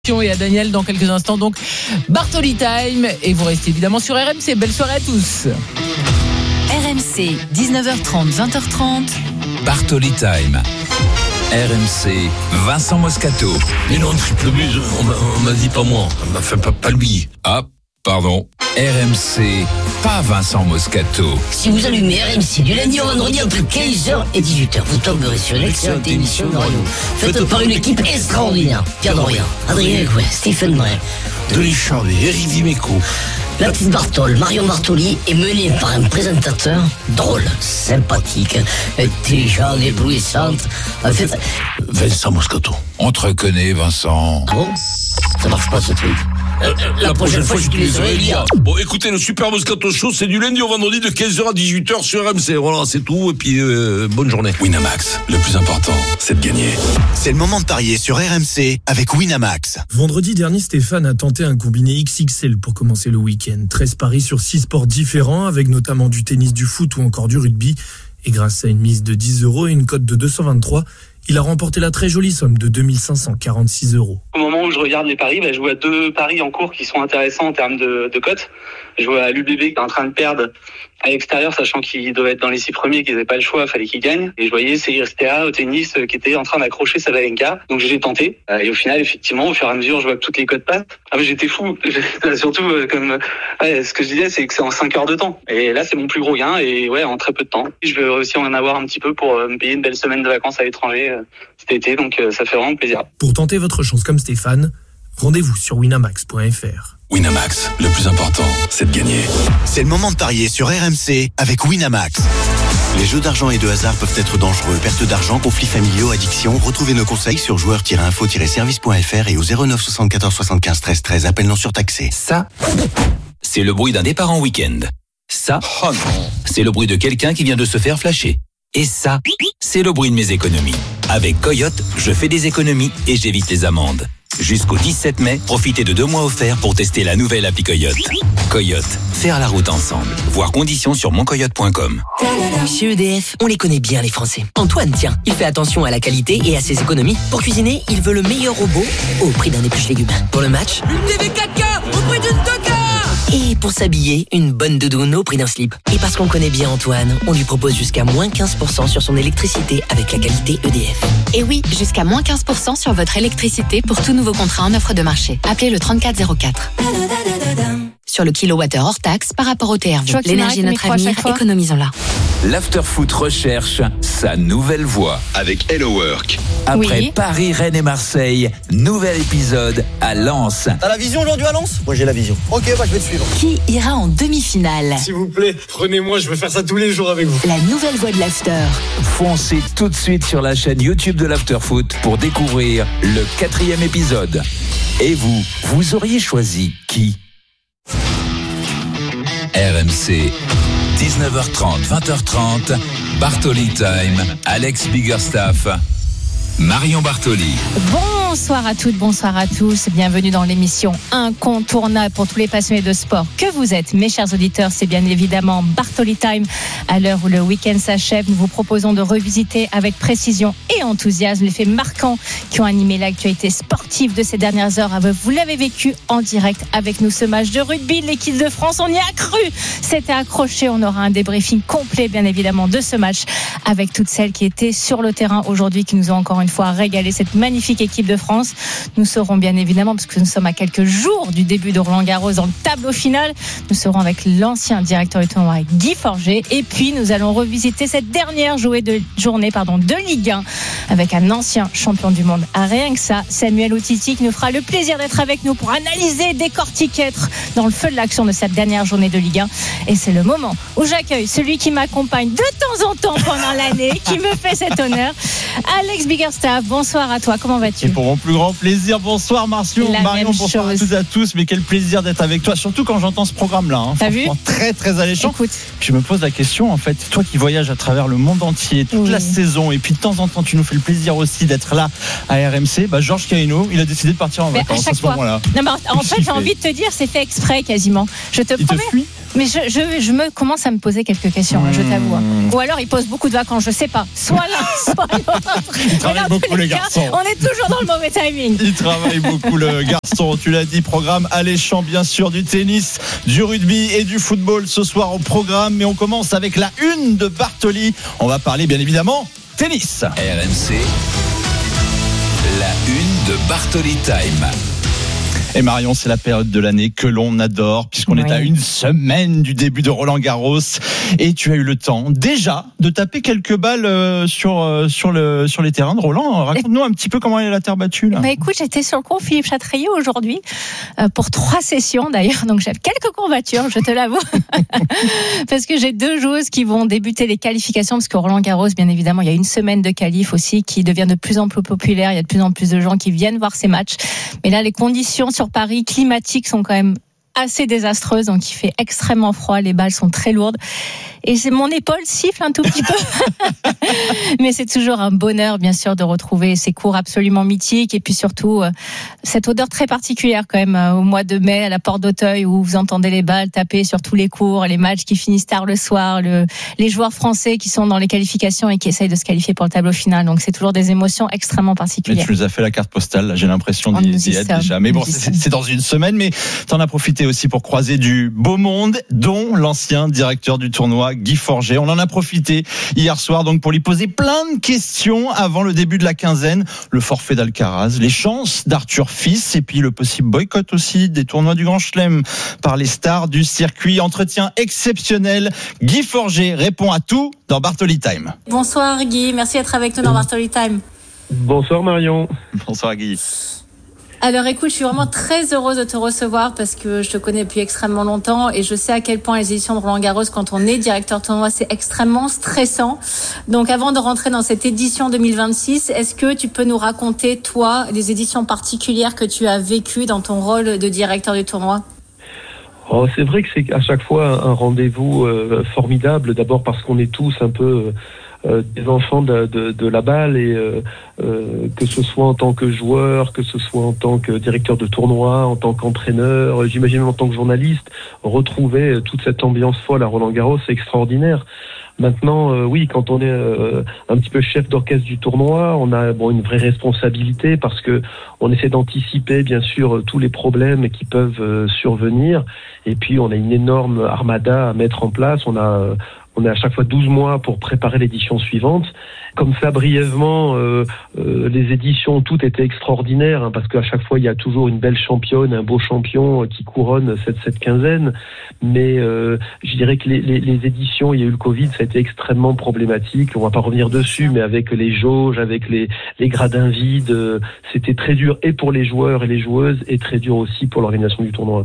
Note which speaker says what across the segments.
Speaker 1: Et à Daniel dans quelques instants, donc Bartoli Time, et vous restez évidemment sur RMC. Belle soirée à tous.
Speaker 2: RMC 19h30 20h30
Speaker 3: Bartoli Time. RMC, Vincent Moscato.
Speaker 4: Mais non, triple but, on m'a dit pas moi, enfin pas lui.
Speaker 3: Ah, pardon. RMC, pas Vincent Moscato.
Speaker 5: Si vous allumez RMC du lundi au vendredi entre 15h et 18h, vous tomberez sur une excellente émission de radio faite par une équipe extraordinaire. Pierre Dorian, Adrien Gouet, Stephen Brun,
Speaker 4: Denis Charvet, Eric Dimeco,
Speaker 5: la petite Bartol, Marion Bartoli est menée par un présentateur drôle, sympathique, intelligent, éblouissante. En fait,
Speaker 4: Vincent Moscato.
Speaker 3: On te reconnaît, Vincent.
Speaker 5: ah bon? Ça marche pas ce truc. La prochaine fois, j'utiliserai l'IA.
Speaker 4: Bon, écoutez, le Super Moscato Show, c'est du lundi au vendredi de 15h à 18h sur RMC. Voilà, c'est tout. Et puis, bonne journée.
Speaker 3: Winamax, le plus important, c'est de gagner.
Speaker 6: C'est le moment de parier sur RMC avec Winamax.
Speaker 7: Vendredi dernier, Stéphane a tenté un combiné XXL pour commencer le week-end. 13 paris sur 6 sports différents, avec notamment du tennis, du foot ou encore du rugby. Et grâce à une mise de 10 € et une cote de 223, il a remporté la très jolie somme de 2546 €.
Speaker 8: Au moment où je regarde les paris, je vois deux paris en cours qui sont intéressants en termes de cotes. Je vois l'UBB qui est en train de perdre à l'extérieur, sachant qu'il doit être dans les 6 premiers, qu'ils n'avaient pas le choix, il fallait qu'il gagne. Et je voyais CSTA au tennis qui était en train d'accrocher Sabalenka. Donc j'ai tenté. Et au final, effectivement, au fur et à mesure, je vois que toutes les cotes passent. Ah mais j'étais fou. Surtout, ce que je disais, c'est que c'est en 5 heures de temps. Et là, c'est mon plus gros gain. Et ouais, en très peu de temps. Je veux aussi en avoir un petit peu pour me payer une belle semaine de vacances à l'étranger cet été. Donc ça fait vraiment plaisir.
Speaker 7: Pour tenter votre chance comme Stéphane, rendez-vous sur winamax.fr.
Speaker 3: Winamax, le plus important, c'est de gagner.
Speaker 6: C'est le moment de parier sur RMC avec Winamax. Les jeux d'argent et de hasard peuvent être dangereux. Perte d'argent, conflits familiaux, addiction. Retrouvez nos conseils sur joueurs-info-service.fr et au 09 74 75 13 13. Appel non surtaxé.
Speaker 3: Ça, c'est le bruit d'un départ en week-end. Ça, c'est le bruit de quelqu'un qui vient de se faire flasher. Et ça, c'est le bruit de mes économies. Avec Coyote, je fais des économies et j'évite les amendes. Jusqu'au 17 mai, profitez de 2 mois offerts pour tester la nouvelle appli Coyote. Coyote, faire la route ensemble. Voir conditions sur moncoyote.com.
Speaker 5: Chez EDF, on les connaît bien les Français. Antoine, tiens, il fait attention à la qualité et à ses économies. Pour cuisiner, il veut le meilleur robot au prix d'un épluche légumes. Pour le match,
Speaker 2: Une TV 4K au prix d'une Toka.
Speaker 5: et pour s'habiller, une bonne doudoune au prix d'un slip. Et parce qu'on connaît bien Antoine, on lui propose jusqu'à moins 15% sur son électricité avec la qualité EDF.
Speaker 9: Et oui, jusqu'à moins 15% sur votre électricité pour tout nouveau contrat en offre de marché. Appelez le 3404. Sur le kilowattheure hors taxe par rapport au TRV. L'énergie est notre avenir, économisons-la.
Speaker 3: L'Afterfoot recherche sa nouvelle voix avec Hello Work. Après
Speaker 9: Oui.
Speaker 3: Paris, Rennes et Marseille, nouvel épisode à Lens.
Speaker 10: T'as la vision aujourd'hui à Lens ? Moi j'ai la vision. Ok, je vais te suivre.
Speaker 9: Qui ira en demi-finale?
Speaker 10: S'il vous plaît, prenez-moi, je veux faire ça tous les jours avec vous.
Speaker 9: La nouvelle voix de l'After.
Speaker 3: Foncez tout de suite sur la chaîne YouTube de l'Afterfoot pour découvrir le 4e épisode. Et vous auriez choisi qui ? RMC, 19h30, 20h30, Bartoli Time, Alex Biggerstaff, Marion Bartoli.
Speaker 11: Bonsoir à toutes, bonsoir à tous. Bienvenue dans l'émission incontournable pour tous les passionnés de sport que vous êtes. Mes chers auditeurs, c'est bien évidemment Bartoli Time. À l'heure où le week-end s'achève, nous vous proposons de revisiter avec précision et enthousiasme les faits marquants qui ont animé l'actualité sportive de ces dernières heures. Vous l'avez vécu en direct avec nous ce match de rugby de l'équipe de France. On y a cru, c'était accroché. On aura un débriefing complet bien évidemment de ce match avec toutes celles qui étaient sur le terrain aujourd'hui, qui nous ont encore une fois régalé cette magnifique équipe de France. Nous serons bien évidemment, parce que nous sommes à quelques jours du début de Roland-Garros, dans le tableau final, nous serons avec l'ancien directeur du tournoi Guy Forget, et puis nous allons revisiter cette dernière journée de Ligue 1 avec un ancien champion du monde. Rien que ça, Samuel Outiti, qui nous fera le plaisir d'être avec nous pour analyser, décortiquer, être dans le feu de l'action de cette dernière journée de Ligue 1. Et c'est le moment où j'accueille celui qui m'accompagne de temps en temps pendant l'année, qui me fait cet honneur, Alex Biggerstaff. Bonsoir à toi, comment vas-tu ?
Speaker 10: Et pour mon plus grand plaisir, bonsoir Marion, bonsoir à toutes et à tous, mais quel plaisir d'être avec toi, surtout quand j'entends ce programme-là.
Speaker 11: T'as vu ?
Speaker 10: Très très alléchant.
Speaker 11: Écoute.
Speaker 10: Je me pose la question, en fait, toi qui voyages à travers le monde entier, toute la saison, et puis de temps en temps tu nous fais le plaisir aussi d'être là à RMC, Georges Caïno, il a décidé de partir en vacances à ce moment-là.
Speaker 11: Non, mais en fait, j'ai envie de te dire, c'est fait exprès quasiment. Je te promets. Mais je me commence à me poser quelques questions, je t'avoue. Ou alors ils posent beaucoup de vacances, je sais pas. Soit l'un, soit l'autre.
Speaker 10: Ils travaillent beaucoup les garçons.
Speaker 11: On est toujours dans le mauvais timing.
Speaker 10: Ils travaillent beaucoup le garçon. Tu l'as dit, programme alléchant bien sûr, du tennis, du rugby et du football ce soir au programme. Mais on commence avec la une de Bartoli. On va parler bien évidemment tennis.
Speaker 3: RMC, la une de Bartoli Time.
Speaker 10: Et Marion, c'est la période de l'année que l'on adore, puisqu'on est à une semaine du début de Roland-Garros. Et tu as eu le temps, déjà, de taper quelques balles sur les terrains de Roland. Raconte-nous un petit peu comment est la terre battue, là.
Speaker 11: Écoute, j'étais sur le cours Philippe Chatrier aujourd'hui, pour 3 sessions d'ailleurs. Donc j'ai quelques courbatures, je te l'avoue. Parce que j'ai 2 joueuses qui vont débuter les qualifications, parce que Roland-Garros, bien évidemment, il y a une semaine de qualif aussi, qui devient de plus en plus populaire. Il y a de plus en plus de gens qui viennent voir ces matchs. Mais là, les conditions sur Paris climatiques sont quand même assez désastreuses, donc il fait extrêmement froid, les balles sont très lourdes et mon épaule siffle un tout petit peu. Mais c'est toujours un bonheur bien sûr de retrouver ces cours absolument mythiques et puis surtout cette odeur très particulière quand même au mois de mai à la porte d'Auteuil où vous entendez les balles taper sur tous les cours, les matchs qui finissent tard le soir, les joueurs français qui sont dans les qualifications et qui essayent de se qualifier pour le tableau final, donc c'est toujours des émotions extrêmement particulières.
Speaker 10: Et tu nous as fait la carte postale, là, j'ai l'impression d'y être déjà. Mais bon, c'est dans une semaine, mais t'en as profité aussi pour croiser du beau monde, dont l'ancien directeur du tournoi, Guy Forget. On en a profité hier soir donc pour lui poser plein de questions avant le début de la quinzaine. Le forfait d'Alcaraz, les chances d'Arthur Fils et puis le possible boycott aussi des tournois du Grand Chelem par les stars du circuit. Entretien exceptionnel. Guy Forget répond à tout dans Bartoli Time.
Speaker 11: Bonsoir Guy, merci d'être avec nous dans Bartoli Time.
Speaker 12: Bonsoir Marion.
Speaker 10: Bonsoir Guy.
Speaker 11: Alors écoute, je suis vraiment très heureuse de te recevoir parce que je te connais depuis extrêmement longtemps et je sais à quel point les éditions de Roland-Garros, quand on est directeur tournoi, c'est extrêmement stressant. Donc avant de rentrer dans cette édition 2026, est-ce que tu peux nous raconter, toi, les éditions particulières que tu as vécues dans ton rôle de directeur du tournoi ?
Speaker 12: C'est vrai que c'est à chaque fois un rendez-vous formidable, d'abord parce qu'on est tous un peu... des enfants de la balle et que ce soit en tant que joueur, que ce soit en tant que directeur de tournoi, en tant qu'entraîneur, j'imagine en tant que journaliste, retrouver toute cette ambiance folle à Roland-Garros, c'est extraordinaire. Maintenant, oui, quand on est un petit peu chef d'orchestre du tournoi, on a une vraie responsabilité parce que on essaie d'anticiper bien sûr tous les problèmes qui peuvent survenir et puis on a une énorme armada à mettre en place. On a à chaque fois 12 mois pour préparer l'édition suivante. Comme ça, brièvement, les éditions, toutes étaient extraordinaires, parce qu'à chaque fois, il y a toujours une belle championne, un beau champion qui couronne cette quinzaine. Mais je dirais que les éditions, il y a eu le Covid, ça a été extrêmement problématique. On va pas revenir dessus, mais avec les jauges, avec les gradins vides, c'était très dur et pour les joueurs et les joueuses, et très dur aussi pour l'organisation du tournoi.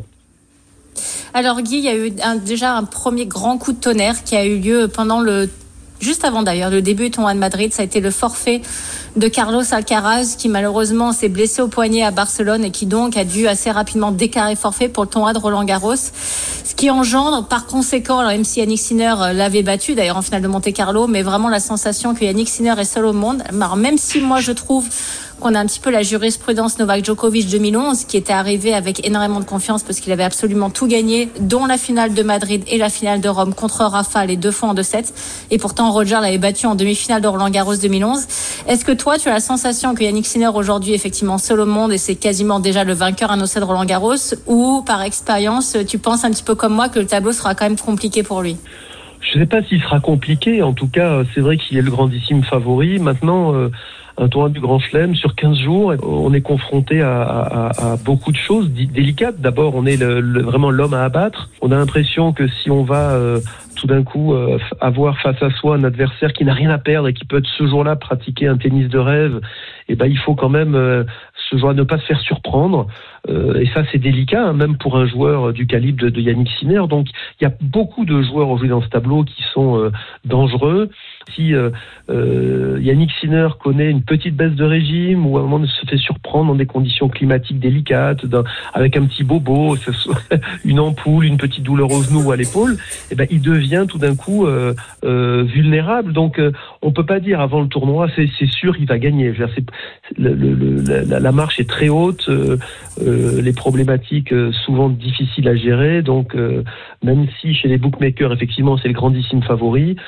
Speaker 11: Alors Guy, il y a eu déjà un premier grand coup de tonnerre qui a eu lieu juste avant d'ailleurs le début du tournoi de Madrid. Ça a été le forfait de Carlos Alcaraz qui malheureusement s'est blessé au poignet à Barcelone et qui donc a dû assez rapidement déclarer forfait pour le tournoi de Roland-Garros. Ce qui engendre par conséquent, alors même si Yannick Sinner l'avait battu d'ailleurs en finale de Monte-Carlo, mais vraiment la sensation que Yannick Sinner est seul au monde. Alors même si moi je trouve qu'on a un petit peu la jurisprudence Novak Djokovic 2011 qui était arrivé avec énormément de confiance parce qu'il avait absolument tout gagné, dont la finale de Madrid et la finale de Rome contre Rafa, les 2 fois en 2-7. Et pourtant Roger l'avait battu en demi-finale de Roland-Garros 2011. Est-ce que toi tu as la sensation que Yannick Sinner aujourd'hui est effectivement seul au monde et c'est quasiment déjà le vainqueur annoncé de Roland-Garros, ou par expérience tu penses un petit peu comme moi que le tableau sera quand même compliqué pour lui ?
Speaker 12: Je ne sais pas s'il sera compliqué, en tout cas c'est vrai qu'il est le grandissime favori. Maintenant un tournoi du Grand Chelem sur 15 jours, on est confronté à beaucoup de choses délicates. D'abord, on est vraiment l'homme à abattre. On a l'impression que si on va tout d'un coup avoir face à soi un adversaire qui n'a rien à perdre et qui peut ce jour-là pratiquer un tennis de rêve, il faut quand même ce jour-là ne pas se faire surprendre. Et ça, c'est délicat, même pour un joueur du calibre de Yannick Sinner. Donc, il y a beaucoup de joueurs aujourd'hui dans ce tableau qui sont dangereux. Si Yannick Sinner connaît une petite baisse de régime ou à un moment se fait surprendre dans des conditions climatiques délicates, avec un petit bobo, une ampoule, une petite douleur au genou ou à l'épaule, il devient tout d'un coup vulnérable. Donc on peut pas dire avant le tournoi c'est sûr il va gagner. Je veux dire, la marche est très haute, les problématiques souvent difficiles à gérer. Donc même si chez les bookmakers effectivement c'est le grandissime favori,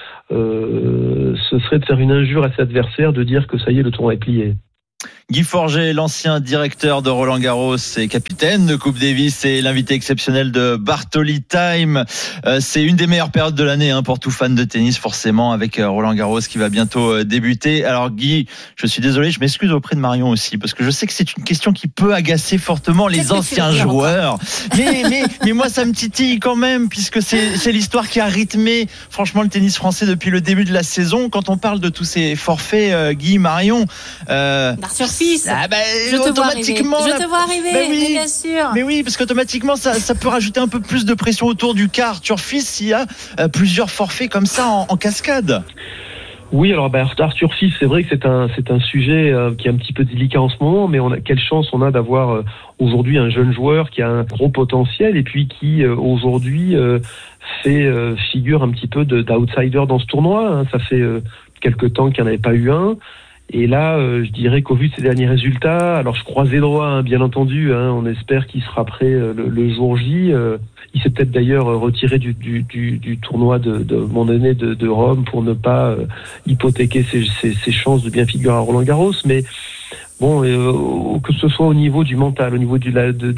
Speaker 12: ce serait de faire une injure à ses adversaires de dire que ça y est, le tournoi est plié.
Speaker 10: Guy Forget, l'ancien directeur de Roland Garros et capitaine de Coupe Davis, et l'invité exceptionnel de Bartoli Time. C'est une des meilleures périodes de l'année pour tout fan de tennis, forcément, avec Roland Garros qui va bientôt débuter. Alors Guy, je suis désolé, je m'excuse auprès de Marion aussi, parce que je sais que c'est une question qui peut agacer fortement les anciens joueurs. Mais moi, ça me titille quand même, puisque c'est l'histoire qui a rythmé, franchement, le tennis français depuis le début de la saison. Quand on parle de tous ces forfaits, Guy, Marion...
Speaker 11: Arthur Fils, je te vois arriver,
Speaker 10: oui,
Speaker 11: bien sûr.
Speaker 10: Mais oui, parce qu'automatiquement, ça peut rajouter un peu plus de pression autour du cas Arthur Fils s'il y a plusieurs forfaits comme ça en cascade.
Speaker 12: Oui, alors Arthur Fils, c'est vrai que c'est un sujet qui est un petit peu délicat en ce moment, mais quelle chance on a d'avoir aujourd'hui un jeune joueur qui a un gros potentiel et puis qui aujourd'hui fait figure un petit peu d'outsider dans ce tournoi. Ça fait quelque temps qu'il n'y en avait pas eu un. Et là, je dirais qu'au vu de ses derniers résultats, alors je croise les doigts, bien entendu, on espère qu'il sera prêt le jour J. Il s'est peut-être d'ailleurs retiré du tournoi de Mondonnet de Rome pour ne pas hypothéquer ses chances de bien figurer à Roland Garros. Mais bon, que ce soit au niveau du mental, au niveau de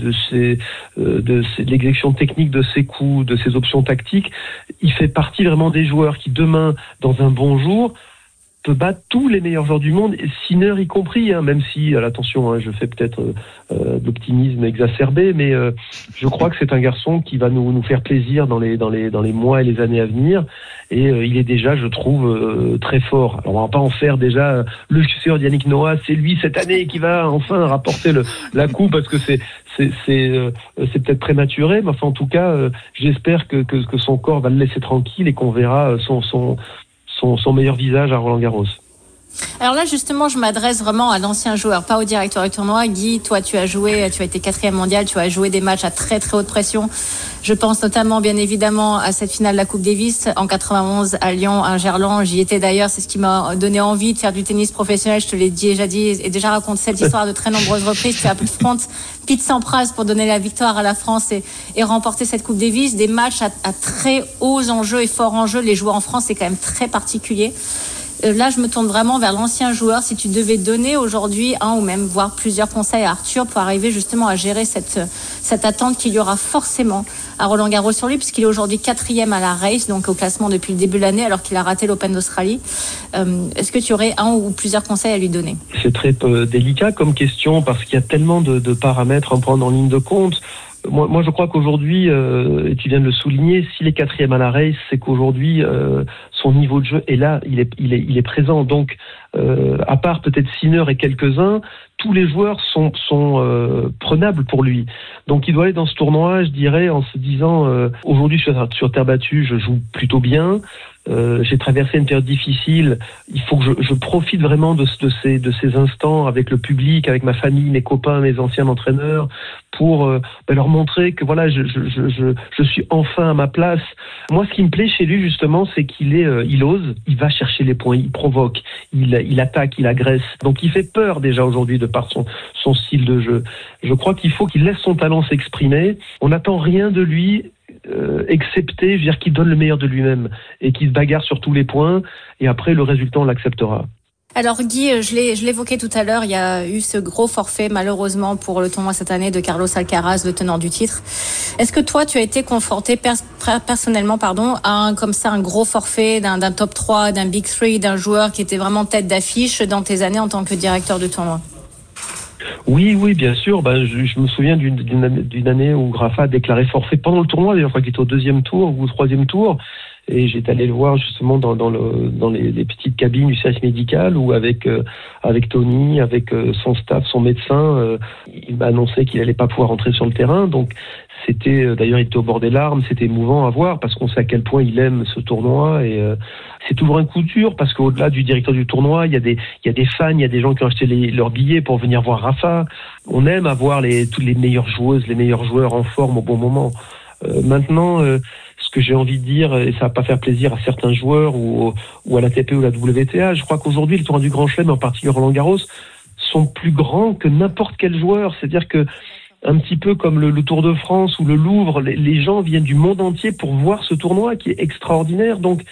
Speaker 12: l'exécution technique de ses coups, de ses options tactiques, il fait partie vraiment des joueurs qui demain, dans un bon jour, peut battre tous les meilleurs joueurs du monde, Sinner y compris, même si, attention, je fais peut-être de l'optimisme exacerbé, mais je crois que c'est un garçon qui va nous faire plaisir dans les mois et les années à venir, et il est déjà, je trouve, très fort. Alors on va pas en faire déjà le successeur d'Yannick Noah, c'est lui cette année qui va enfin rapporter la coupe, parce que c'est peut-être prématuré, mais enfin en tout cas, j'espère que son corps va le laisser tranquille et qu'on verra son meilleur visage à Roland Garros.
Speaker 11: Alors là, justement, je m'adresse vraiment à l'ancien joueur, pas au directeur du tournoi. Guy, toi, tu as été 4e mondial, tu as joué des matchs à très très haute pression. Je pense notamment, bien évidemment, à cette finale de la Coupe Davis en 91 à Lyon, à Gerland. J'y étais d'ailleurs, c'est ce qui m'a donné envie de faire du tennis professionnel. Je te l'ai déjà dit et déjà raconté cette histoire de très nombreuses reprises. Tu as pu front Pete Sampras pour donner la victoire à la France et remporter cette Coupe Davis. Des matchs à très hauts enjeux et forts enjeux. Les joueurs en France, c'est quand même très particulier. Là, je me tourne vraiment vers l'ancien joueur. Si tu devais donner aujourd'hui un ou même voir plusieurs conseils à Arthur pour arriver justement à gérer cette attente qu'il y aura forcément à Roland Garros sur lui, puisqu'il est aujourd'hui 4e à la race, donc au classement depuis le début de l'année, alors qu'il a raté l'Open d'Australie. Est-ce que tu aurais un ou plusieurs conseils à lui donner ?
Speaker 12: C'est très délicat comme question, parce qu'il y a tellement de paramètres à prendre en ligne de compte. Moi, je crois qu'aujourd'hui, et tu viens de le souligner, s'il est 4e à la race, c'est qu'aujourd'hui, son niveau de jeu est là, il est présent. Donc, à part peut-être Sinner et quelques-uns, tous les joueurs sont prenables pour lui. Donc, il doit aller dans ce tournoi, je dirais, en se disant, aujourd'hui, sur terre battue, je joue plutôt bien. J'ai traversé une période difficile. Il faut que je profite vraiment de ces instants avec le public, avec ma famille, mes copains, mes anciens entraîneurs, pour leur montrer que voilà, je suis enfin à ma place. Moi, ce qui me plaît chez lui justement, c'est il ose, il va chercher les points, il provoque, il attaque, il agresse. Donc, il fait peur déjà aujourd'hui de par son style de jeu. Je crois qu'il faut qu'il laisse son talent s'exprimer. On n'attend rien de lui. Excepté, je veux dire, qu'il donne le meilleur de lui-même et qu'il se bagarre sur tous les points, et après le résultat on l'acceptera.
Speaker 11: Alors Guy, je l'évoquais tout à l'heure, il y a eu ce gros forfait malheureusement pour le tournoi cette année de Carlos Alcaraz, le tenant du titre. Est-ce que toi tu as été confronté personnellement à un gros forfait d'un top 3, d'un Big 3, d'un joueur qui était vraiment tête d'affiche dans tes années en tant que directeur de tournoi ?
Speaker 12: Oui, bien sûr. Je me souviens d'une année où Grafa a déclaré forfait pendant le tournoi. D'ailleurs, je crois qu'il était au 2e tour ou au 3e tour. Et j'étais allé le voir justement dans les petites cabines du service médical, où avec Tony, avec son staff, son médecin, il m'a annoncé qu'il allait pas pouvoir rentrer sur le terrain. Donc C'était d'ailleurs, il était au bord des larmes, c'était émouvant à voir parce qu'on sait à quel point il aime ce tournoi et c'est toujours un coup dur parce qu'au-delà du directeur du tournoi, il y a des fans, il y a des gens qui ont acheté leurs billets pour venir voir Rafa. On aime avoir toutes les meilleures joueuses, les meilleurs joueurs en forme au bon moment. Maintenant, ce que j'ai envie de dire, et ça va pas faire plaisir à certains joueurs ou à l'ATP ou à la WTA, je crois qu'aujourd'hui les tournois du Grand Chelem, en particulier Roland Garros, sont plus grands que n'importe quel joueur. C'est-à-dire que un petit peu comme le Tour de France ou le Louvre, les gens viennent du monde entier pour voir ce tournoi qui est extraordinaire. Donc,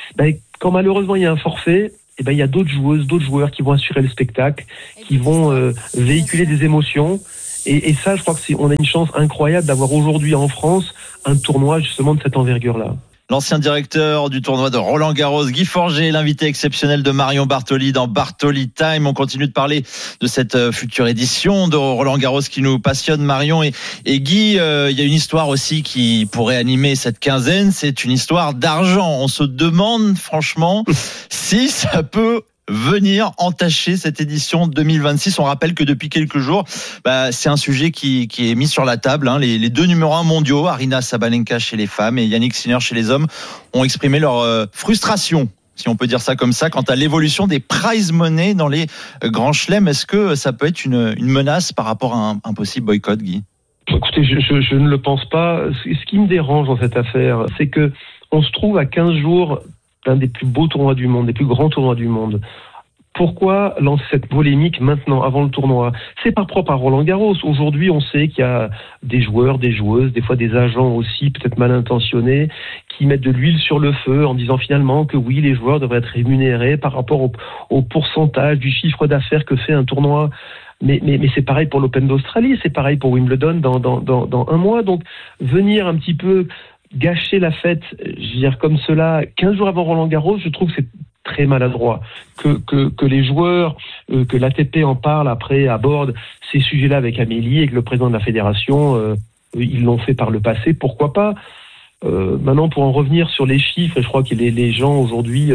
Speaker 12: quand malheureusement il y a un forfait, il y a d'autres joueuses, d'autres joueurs qui vont assurer le spectacle, qui vont véhiculer des émotions. Et ça, je crois on a une chance incroyable d'avoir aujourd'hui en France un tournoi justement de cette envergure-là.
Speaker 10: L'ancien directeur du tournoi de Roland Garros, Guy Forget, l'invité exceptionnel de Marion Bartoli dans Bartoli Time. On continue de parler de cette future édition de Roland Garros qui nous passionne, Marion. Et Guy, il y a une histoire aussi qui pourrait animer cette quinzaine, c'est une histoire d'argent. On se demande franchement si ça peut venir entacher cette édition 2026. On rappelle que depuis quelques jours, c'est un sujet qui est mis sur la table. Les deux numéros 1 mondiaux, Aryna Sabalenka chez les femmes et Yannick Sinner chez les hommes, ont exprimé leur frustration, si on peut dire ça comme ça, quant à l'évolution des prize money dans les grands chelems. Est-ce que ça peut être une menace par rapport à un possible boycott, Guy ?
Speaker 12: Écoutez, je ne le pense pas. Ce qui me dérange dans cette affaire, c'est que on se trouve à 15 jours d'un des plus beaux tournois du monde, des plus grands tournois du monde. Pourquoi lancer cette polémique maintenant, avant le tournoi ? C'est pas propre à Roland Garros. Aujourd'hui, on sait qu'il y a des joueurs, des joueuses, des fois des agents aussi, peut-être mal intentionnés, qui mettent de l'huile sur le feu en disant finalement que oui, les joueurs devraient être rémunérés par rapport au pourcentage du chiffre d'affaires que fait un tournoi. Mais c'est pareil pour l'Open d'Australie, c'est pareil pour Wimbledon dans un mois. Donc, venir un petit peu gâcher la fête, je veux dire, comme cela, 15 jours avant Roland Garros, je trouve que c'est très maladroit. Que les joueurs, que l'ATP en parle après, aborde ces sujets-là avec Amélie et que le président de la fédération, ils l'ont fait par le passé, pourquoi pas. Maintenant, pour en revenir sur les chiffres, je crois que les gens aujourd'hui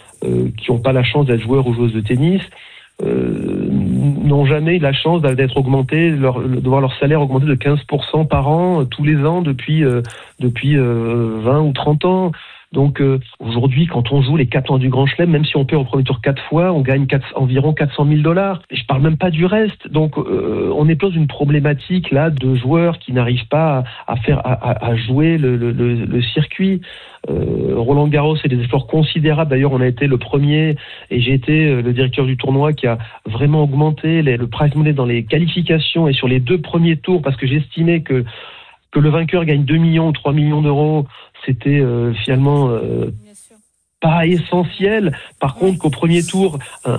Speaker 12: qui n'ont pas la chance d'être joueurs ou joueuses de tennis, n'ont jamais eu la chance d'être augmentés, de voir leur salaire augmenter de 15% par an tous les ans depuis 20 ou 30 ans. Donc aujourd'hui, quand on joue les 4 ans du Grand Chelem, même si on perd au premier tour 4 fois, on gagne environ $400 000. Et je parle même pas du reste. Donc on est dans une problématique là de joueurs qui n'arrivent pas à jouer le circuit. Roland Garros, c'est des efforts considérables. D'ailleurs, on a été le premier et j'ai été le directeur du tournoi qui a vraiment augmenté le prize money dans les qualifications et sur les 2 premiers tours parce que j'estimais que le vainqueur gagne 2 millions ou 3 millions d'euros, c'était finalement pas essentiel. Par contre, qu'au premier tour,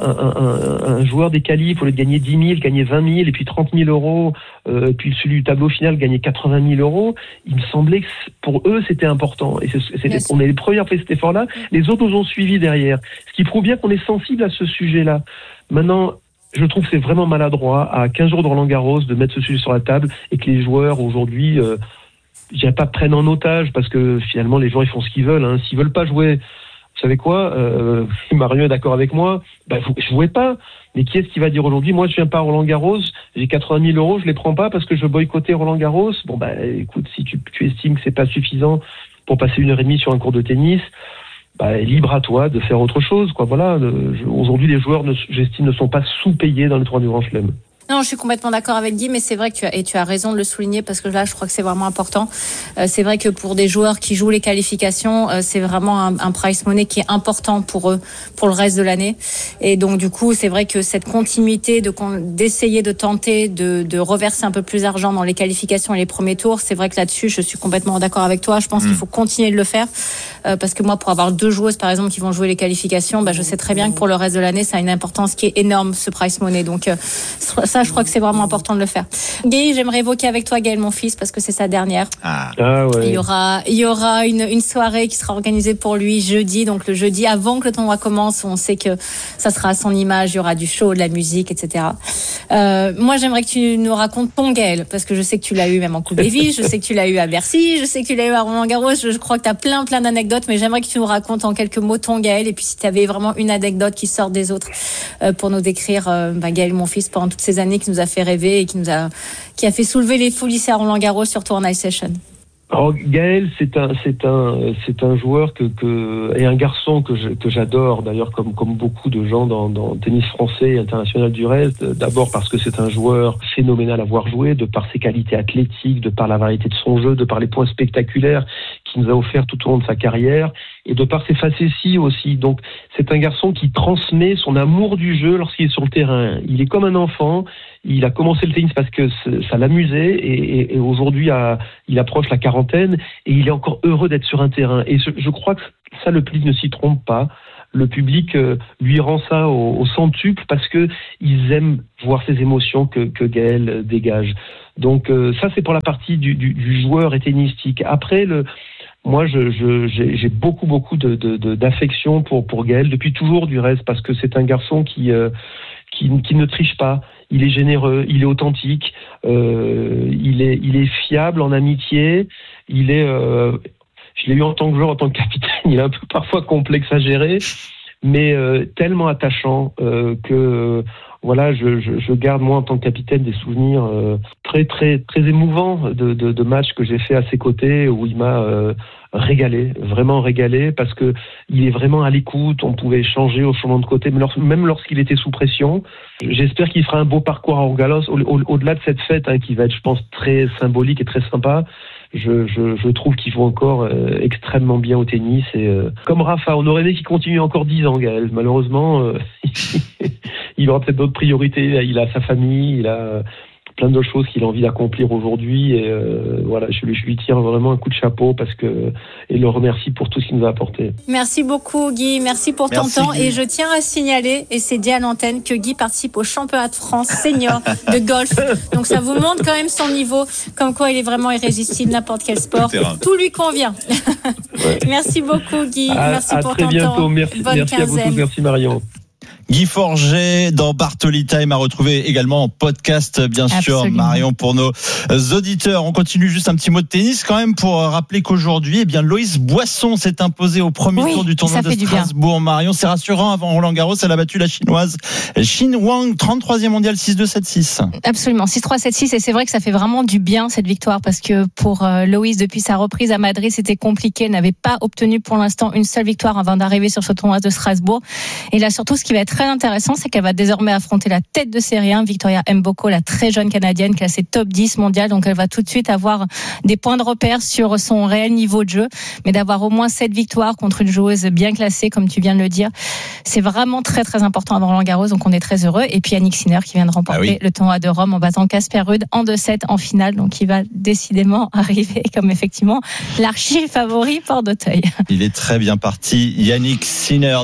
Speaker 12: un joueur des qualifs, au lieu de gagner 10 000, gagnait 20 000 et puis 30 000 euros, puis celui du tableau final gagnait 80 000 euros, il me semblait que pour eux, c'était important. Et on est les premiers à faire cet effort-là. Les autres nous ont suivis derrière. Ce qui prouve bien qu'on est sensible à ce sujet-là. Maintenant, je trouve que c'est vraiment maladroit, à 15 jours de Roland Garros, de mettre ce sujet sur la table et que les joueurs, aujourd'hui, je dirais pas prennent en otage parce que finalement, les joueurs, ils font ce qu'ils veulent. S'ils veulent pas jouer, vous savez quoi, Marion est d'accord avec moi, je jouais pas. Mais qui est-ce qui va dire aujourd'hui, moi je viens pas à Roland Garros, j'ai 80 000 euros, je les prends pas parce que je veux boycotter Roland Garros. Bon écoute, si tu estimes que c'est pas suffisant pour passer 1h30 sur un cours de tennis, libre à toi de faire autre chose, quoi. Voilà. Aujourd'hui, les joueurs, j'estime, ne sont pas sous-payés dans le tournoi du Grand Chelem.
Speaker 11: Non, je suis complètement d'accord avec Guy, mais c'est vrai que tu as raison de le souligner parce que là, je crois que c'est vraiment important. C'est vrai que pour des joueurs qui jouent les qualifications, c'est vraiment un prize money qui est important pour eux, pour le reste de l'année. Et donc, du coup, c'est vrai que cette continuité d'essayer de tenter de reverser un peu plus d'argent dans les qualifications et les premiers tours, c'est vrai que là-dessus, je suis complètement d'accord avec toi. Je pense qu'il faut continuer de le faire parce que moi, pour avoir 2 joueuses, par exemple, qui vont jouer les qualifications, je sais très bien que pour le reste de l'année, ça a une importance qui est énorme, ce prize money. Donc, ça, je crois que c'est vraiment important de le faire. Guy, j'aimerais évoquer avec toi Gaël Monfils parce que c'est sa dernière.
Speaker 12: Ouais.
Speaker 11: Il y aura une soirée qui sera organisée pour lui jeudi, donc le jeudi avant que le tournoi commence, on sait que ça sera à son image, il y aura du show, de la musique, etc. Moi, j'aimerais que tu nous racontes ton Gaël parce que je sais que tu l'as eu même en Coupe Davis, je sais que tu l'as eu à Bercy, je sais que tu l'as eu à Roland Garros, je crois que tu as plein d'anecdotes, mais j'aimerais que tu nous racontes en quelques mots ton Gaël et puis si tu avais vraiment une anecdote qui sort des autres pour nous décrire Gaël Monfils pendant toutes ces années années qui nous a fait rêver et qui a fait soulever les foulisses à Roland-Garros, surtout en ice session.
Speaker 12: Alors, Gaël, c'est un joueur et un garçon que j'adore, d'ailleurs, comme beaucoup de gens dans le tennis français et international du reste. D'abord parce que c'est un joueur phénoménal à voir jouer, de par ses qualités athlétiques, de par la variété de son jeu, de par les points spectaculaires qu'il nous a offert tout au long de sa carrière, et de par ses facéties aussi. Donc, c'est un garçon qui transmet son amour du jeu lorsqu'il est sur le terrain. Il est comme un enfant. Il a commencé le tennis parce que ça l'amusait, et aujourd'hui, il approche la quarantaine, et il est encore heureux d'être sur un terrain. Et je crois que ça, le public ne s'y trompe pas. Le public lui rend ça au centuple parce que ils aiment voir ces émotions que Gaël dégage. Donc ça, c'est pour la partie du joueur et tennistique. Après, moi, j'ai beaucoup d'affection pour Gaël depuis toujours, du reste, parce que c'est un garçon qui ne triche pas. Il est généreux, il est authentique, il est fiable en amitié. Je l'ai eu en tant que joueur, en tant que capitaine. Il est un peu parfois complexe à gérer, mais tellement attachant que voilà, je garde moi en tant que capitaine des souvenirs très très très émouvants de matchs que j'ai fait à ses côtés, où il m'a vraiment régalé, parce que il est vraiment à l'écoute. On pouvait échanger au changement de côté, même lorsqu'il était sous pression. J'espère qu'il fera un beau parcours à Roland-Garros, au-delà de cette fête qui va être, je pense, très symbolique et très sympa. Je trouve qu'il joue encore extrêmement bien au tennis, et comme Rafa, on aurait aimé qu'il continue encore 10 ans, Gaël. Malheureusement, il aura peut-être d'autres priorités. Il a sa famille, il a plein d'autres choses qu'il a envie d'accomplir aujourd'hui, et voilà, je lui tire vraiment un coup de chapeau et le remercie pour tout ce qu'il nous a apporté.
Speaker 11: Merci beaucoup, Guy, merci pour ton temps, Guy. Et je tiens à signaler, et c'est dit à l'antenne, que Guy participe au championnat de France senior de golf, donc ça vous montre quand même son niveau, comme quoi il est vraiment irrésistible, n'importe quel sport, tout lui convient. Ouais. Merci beaucoup, Guy, merci pour ton
Speaker 12: bientôt.
Speaker 11: temps.
Speaker 12: Merci à vous tous, merci Marion.
Speaker 10: Guy Forget dans Bartoli Time à retrouver également en podcast, bien sûr. Absolument. Marion, pour nos auditeurs. On continue, juste un petit mot de tennis quand même pour rappeler qu'aujourd'hui, Loïs Boisson s'est imposé au premier tour du tournoi de Strasbourg. Marion, c'est rassurant, avant Roland-Garros, elle a battu la chinoise Xin Wang, 33e mondiale, 6-2, 7-6.
Speaker 11: Absolument, 6-3, 7-6, et c'est vrai que ça fait vraiment du bien cette victoire, parce que pour Loïs, depuis sa reprise à Madrid, c'était compliqué. Elle n'avait pas obtenu pour l'instant une seule victoire avant d'arriver sur ce tournoi de Strasbourg. Et là, surtout, ce qui va être très intéressant, c'est qu'elle va désormais affronter la tête de série 1, Victoria Mboko, la très jeune Canadienne, classée top 10 mondiale. Donc elle va tout de suite avoir des points de repère sur son réel niveau de jeu. Mais d'avoir au moins 7 victoires contre une joueuse bien classée, comme tu viens de le dire, c'est vraiment très très important avant Roland-Garros. Donc on est très heureux. Et puis Yannick Sinner qui vient de remporter le tournoi de Rome en battant Casper Ruud en 2-7 en finale. Donc il va décidément arriver comme effectivement l'archi favori Port d'Auteuil.
Speaker 10: Il est très bien parti, Yannick Sinner.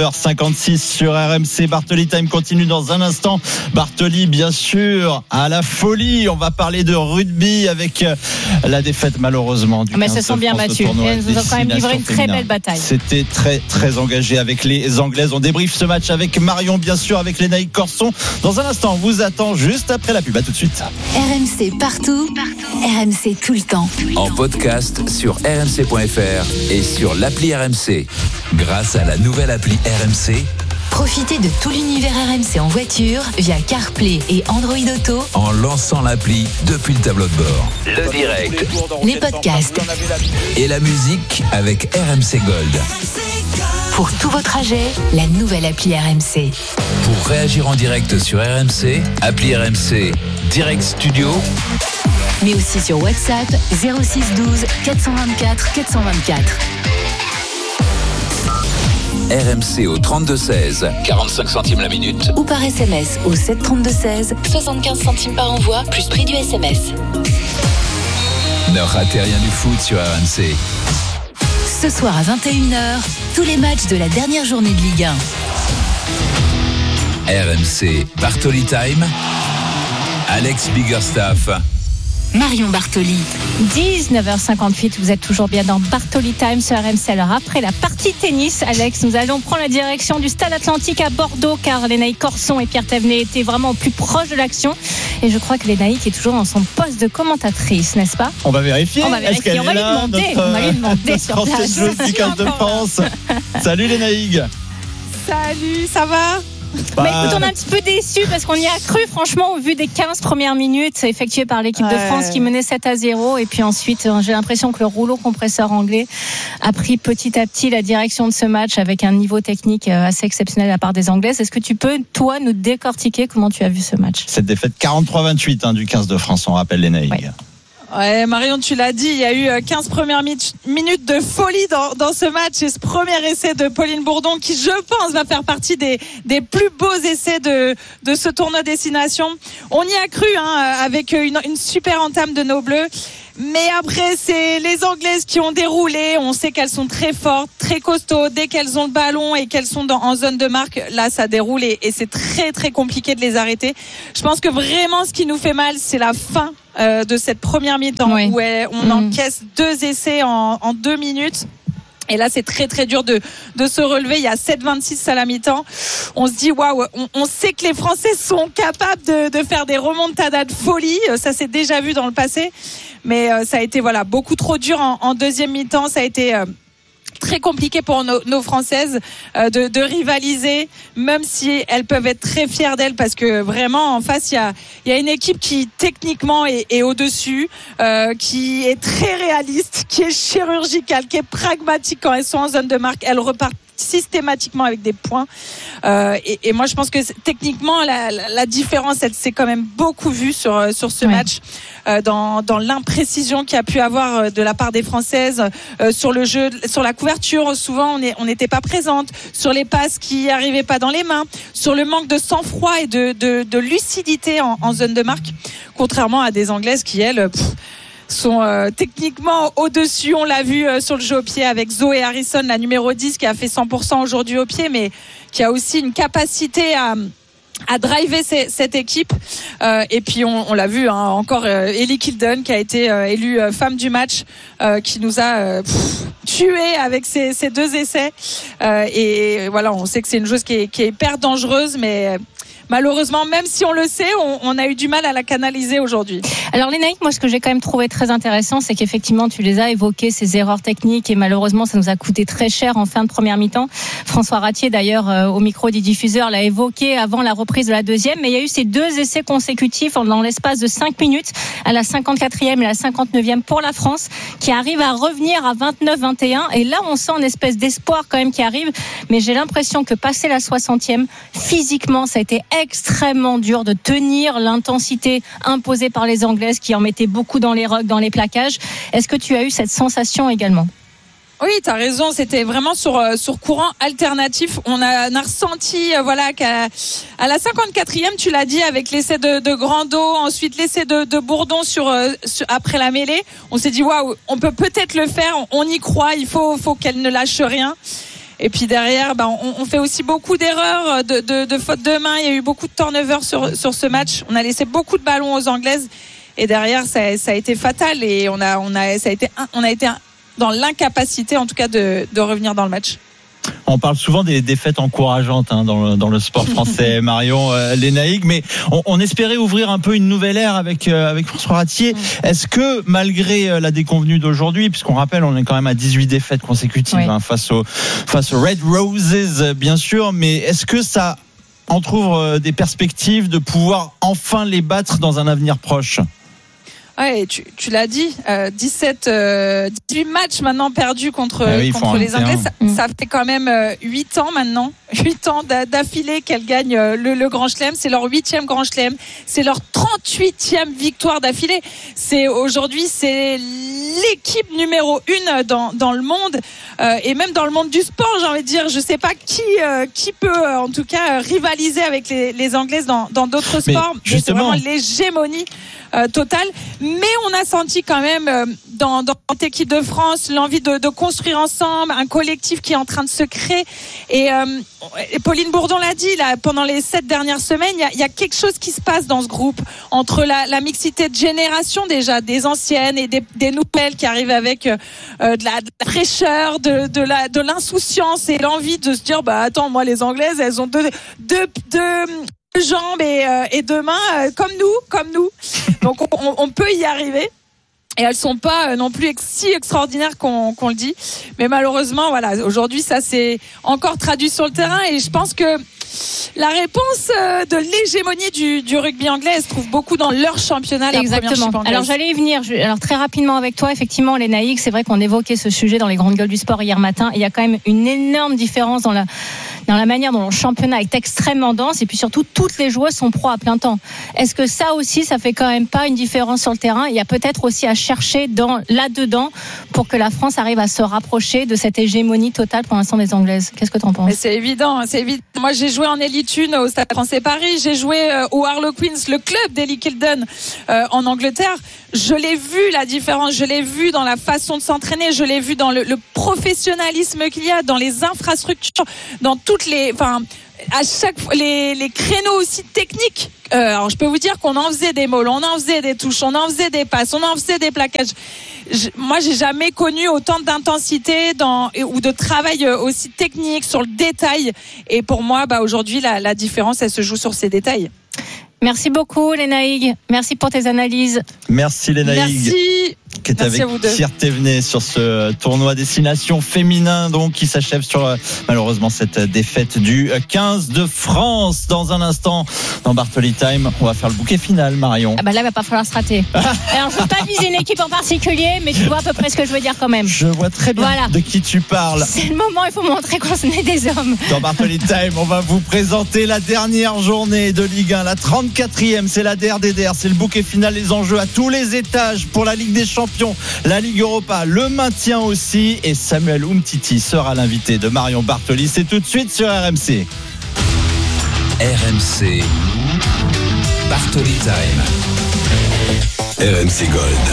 Speaker 10: 19h56 sur RMC. Bartoli Time continue dans un instant. Bartoli, bien sûr, à la folie. On va parler de rugby avec la défaite, malheureusement, du 15
Speaker 11: Mais se sont bien battus. Elles nous ont quand même livré une très belle bataille.
Speaker 10: C'était très, très engagé avec les Anglaises. On débriefe ce match avec Marion, bien sûr, avec Lénaïque Corson. Dans un instant, on vous attend juste après la pub. À tout de suite.
Speaker 2: RMC partout. RMC tout le temps.
Speaker 3: En podcast sur rmc.fr et sur l'appli RMC. Grâce à la nouvelle appli RMC,
Speaker 2: profitez de tout l'univers RMC en voiture via CarPlay et Android Auto
Speaker 3: en lançant l'appli depuis le tableau de bord. Le direct,
Speaker 2: les podcasts
Speaker 3: et la musique avec RMC Gold.
Speaker 2: Pour tous vos trajets, la nouvelle appli RMC.
Speaker 3: Pour réagir en direct sur RMC, appli RMC Direct Studio.
Speaker 2: Mais aussi sur WhatsApp 06 12 424 424.
Speaker 3: RMC au 32-16, 45 centimes la minute.
Speaker 2: Ou par SMS au 732-16, 75 centimes par envoi, plus prix du SMS.
Speaker 3: Ne ratez rien du foot sur RMC.
Speaker 2: Ce soir à 21h, tous les matchs de la dernière journée de Ligue 1.
Speaker 3: RMC Bartoli Time, Alex Biggerstaff,
Speaker 2: Marion Bartoli.
Speaker 11: 19h58, vous êtes toujours bien dans Bartoli Time sur RMC. Alors après la partie tennis, Alex, nous allons prendre la direction du Stade Atlantique à Bordeaux, car Lénaïque Corson et Pierre Thévenet étaient vraiment au plus proche de l'action. Et je crois que Lénaïque est toujours dans son poste de commentatrice, n'est-ce pas ?
Speaker 10: On va vérifier.
Speaker 11: On va lui demander sur place.
Speaker 10: De France. Salut Lénaïque.
Speaker 13: Salut, ça va ?
Speaker 11: Bah écoute, on est un petit peu déçus parce qu'on y a cru, franchement, au vu des 15 premières minutes effectuées par l'équipe de France qui menait 7-0. Et puis ensuite, j'ai l'impression que le rouleau compresseur anglais a pris petit à petit la direction de ce match avec un niveau technique assez exceptionnel de la part des Anglaises. Est-ce que tu peux, toi, nous décortiquer comment tu as vu ce match?
Speaker 10: Cette défaite 43-28 du 15 de France, on rappelle les Naïg.
Speaker 13: Ouais, Marion, tu l'as dit, il y a eu 15 premières minutes de folie dans ce match et ce premier essai de Pauline Bourdon qui, je pense, va faire partie des plus beaux essais de ce tournoi destination. On y a cru avec une super entame de nos Bleus. Mais après, c'est les Anglaises qui ont déroulé. On sait qu'elles sont très fortes, très costauds. Dès qu'elles ont le ballon et qu'elles sont en zone de marque, là, ça déroule et c'est très, très compliqué de les arrêter. Je pense que vraiment, ce qui nous fait mal, c'est la fin de cette première mi-temps où on encaisse 2 essais en 2 minutes. Et là, c'est très, très dur de se relever. Il y a 7-26 à la mi-temps. On se dit, waouh, on sait que les Français sont capables de faire des remontadas de folie. Ça s'est déjà vu dans le passé. Mais ça a été, beaucoup trop dur en deuxième mi-temps. Ça a été très compliqué pour nos Françaises de rivaliser, même si elles peuvent être très fières d'elles, parce que vraiment en face il y a une équipe qui techniquement est au-dessus, qui est très réaliste, qui est chirurgicale, qui est pragmatique. Quand elles sont en zone de marque, elles repartent systématiquement avec des points, et moi je pense que techniquement la différence elle s'est quand même beaucoup vue sur ce match, dans l'imprécision qu'il y a pu avoir de la part des Françaises, sur le jeu, sur la couverture. Souvent on n'était pas présente, sur les passes qui arrivaient pas dans les mains, sur le manque de sang-froid et de lucidité en zone de marque, contrairement à des Anglaises qui elles sont techniquement au-dessus. On l'a vu sur le jeu au pied avec Zoé Harrison, la numéro 10, qui a fait 100% aujourd'hui au pied, mais qui a aussi une capacité à driver cette équipe. Et puis on l'a vu encore, Ellie Kilden qui a été élue femme du match, qui nous a tué avec ces 2 essais. Et voilà, on sait que c'est une joueuse qui est hyper dangereuse, mais malheureusement, même si on le sait, on a eu du mal à la canaliser aujourd'hui.
Speaker 11: Alors Lénaïque, moi ce que j'ai quand même trouvé très intéressant, c'est qu'effectivement tu les as évoquées, ces erreurs techniques, et malheureusement ça nous a coûté très cher en fin de première mi-temps. François Ratier d'ailleurs au micro des diffuseurs l'a évoqué avant la reprise de la deuxième, mais il y a eu ces 2 essais consécutifs dans l'espace de 5 minutes, à la 54e et la 59e pour la France, qui arrive à revenir à 29-21, et là on sent une espèce d'espoir quand même qui arrive, mais j'ai l'impression que passé la 60e, physiquement ça a été extrêmement dur de tenir l'intensité imposée par les Anglaises qui en mettaient beaucoup dans les rucks, dans les plaquages. Est-ce que tu as eu cette sensation également?
Speaker 13: Oui, t'as raison, c'était vraiment sur courant alternatif. On a ressenti qu'à la 54e, tu l'as dit, avec l'essai de Grando, ensuite l'essai de Bourdon après la mêlée, on s'est dit waouh, on peut peut-être le faire, on y croit, il faut qu'elle ne lâche rien. Et puis derrière, on fait aussi beaucoup d'erreurs, de fautes de main. Il y a eu beaucoup de turnovers sur ce match. On a laissé beaucoup de ballons aux Anglaises. Et derrière, ça a été fatal. Et on a été dans l'incapacité, en tout cas, de revenir dans le match.
Speaker 10: On parle souvent des défaites encourageantes dans le sport français, Marion Lénaïg, mais on espérait ouvrir un peu une nouvelle ère avec François Ratier. Est-ce que malgré la déconvenue d'aujourd'hui, puisqu'on rappelle on est quand même à 18 défaites consécutives face aux Red Roses bien sûr, mais est-ce que ça entrouvre des perspectives de pouvoir enfin les battre dans un avenir proche?
Speaker 13: Ouais, tu l'as dit, 18 matchs maintenant perdus contre les Anglais. Ça fait quand même 8 ans maintenant, 8 ans d'affilée qu'elles gagnent le Grand Chelem. C'est leur 8e Grand Chelem. C'est leur 38e victoire d'affilée. Aujourd'hui, c'est l'équipe numéro 1 dans le monde, et même dans le monde du sport, j'ai envie de dire. Je sais pas qui peut en tout cas rivaliser avec les Anglaises dans d'autres sports. Mais c'est vraiment l'hégémonie totale. Mais on a senti quand même dans cette équipe de France l'envie de construire ensemble un collectif qui est en train de se créer. Et Pauline Bourdon l'a dit là, pendant les 7 dernières semaines, il y a quelque chose qui se passe dans ce groupe, entre la mixité de génération déjà, des anciennes et des nouvelles qui arrivent avec de la fraîcheur, de l'insouciance et l'envie de se dire attends, moi les Anglaises elles ont deux jambes et 2 mains comme nous. Donc on peut y arriver. Et elles sont pas non plus si extraordinaires qu'on le dit. Mais malheureusement, voilà, aujourd'hui, ça c'est encore traduit sur le terrain. Et je pense que la réponse de l'hégémonie du rugby anglais, elle se trouve beaucoup dans leur championnat.
Speaker 11: Exactement. Alors j'allais y venir. Alors très rapidement avec toi, effectivement, Léna Higgs, c'est vrai qu'on évoquait ce sujet dans les grandes gueules du sport hier matin. Il y a quand même une énorme différence dans la manière dont le championnat est extrêmement dense, et puis surtout toutes les joueuses sont pro à plein temps. Est-ce que ça aussi, ça fait quand même pas une différence sur le terrain? Il y a peut-être aussi à chercher là-dedans pour que la France arrive à se rapprocher de cette hégémonie totale pour l'instant des Anglaises. Qu'est-ce que tu en penses?
Speaker 13: Mais c'est évident. Moi, j'ai joué en Elite 1 au Stade Français Paris, j'ai joué au Harlequins, le club d'Eli Kilden en Angleterre. Je l'ai vu, la différence, je l'ai vu dans la façon de s'entraîner, je l'ai vu dans le professionnalisme qu'il y a, dans les infrastructures, dans toutes à chaque fois, les créneaux aussi techniques. Alors je peux vous dire qu'on en faisait des mauls, on en faisait des touches, on en faisait des passes, on en faisait des plaquages. Moi, j'ai jamais connu autant d'intensité ou de travail aussi technique sur le détail. Et pour moi, aujourd'hui, la différence, elle se joue sur ces détails.
Speaker 11: Merci beaucoup, Léna Higgs. Merci pour tes analyses.
Speaker 10: Merci, Léna Higgs. Qui est avec Pierre Thévenet sur ce tournoi destination féminin, donc, qui s'achève sur, malheureusement, cette défaite du 15 de France. Dans un instant, dans Bartoli Time, on va faire le bouquet final, Marion.
Speaker 11: Là, il va pas falloir se rater. Alors, je ne veux pas viser une équipe en particulier, mais tu vois à peu près ce que je veux dire quand même.
Speaker 10: Je vois très bien de qui tu parles.
Speaker 11: C'est le moment, il faut montrer qu'on est des hommes.
Speaker 10: Dans Bartoli Time, on va vous présenter la dernière journée de Ligue 1, la 34e, c'est la DRDDR, c'est le bouquet final, les enjeux à tous les étages pour la Ligue des Champions, la Ligue Europa, le maintien aussi, et Samuel Umtiti sera l'invité de Marion Bartoli. C'est tout de suite sur RMC.
Speaker 3: RMC Bartoli Time. RMC Gold.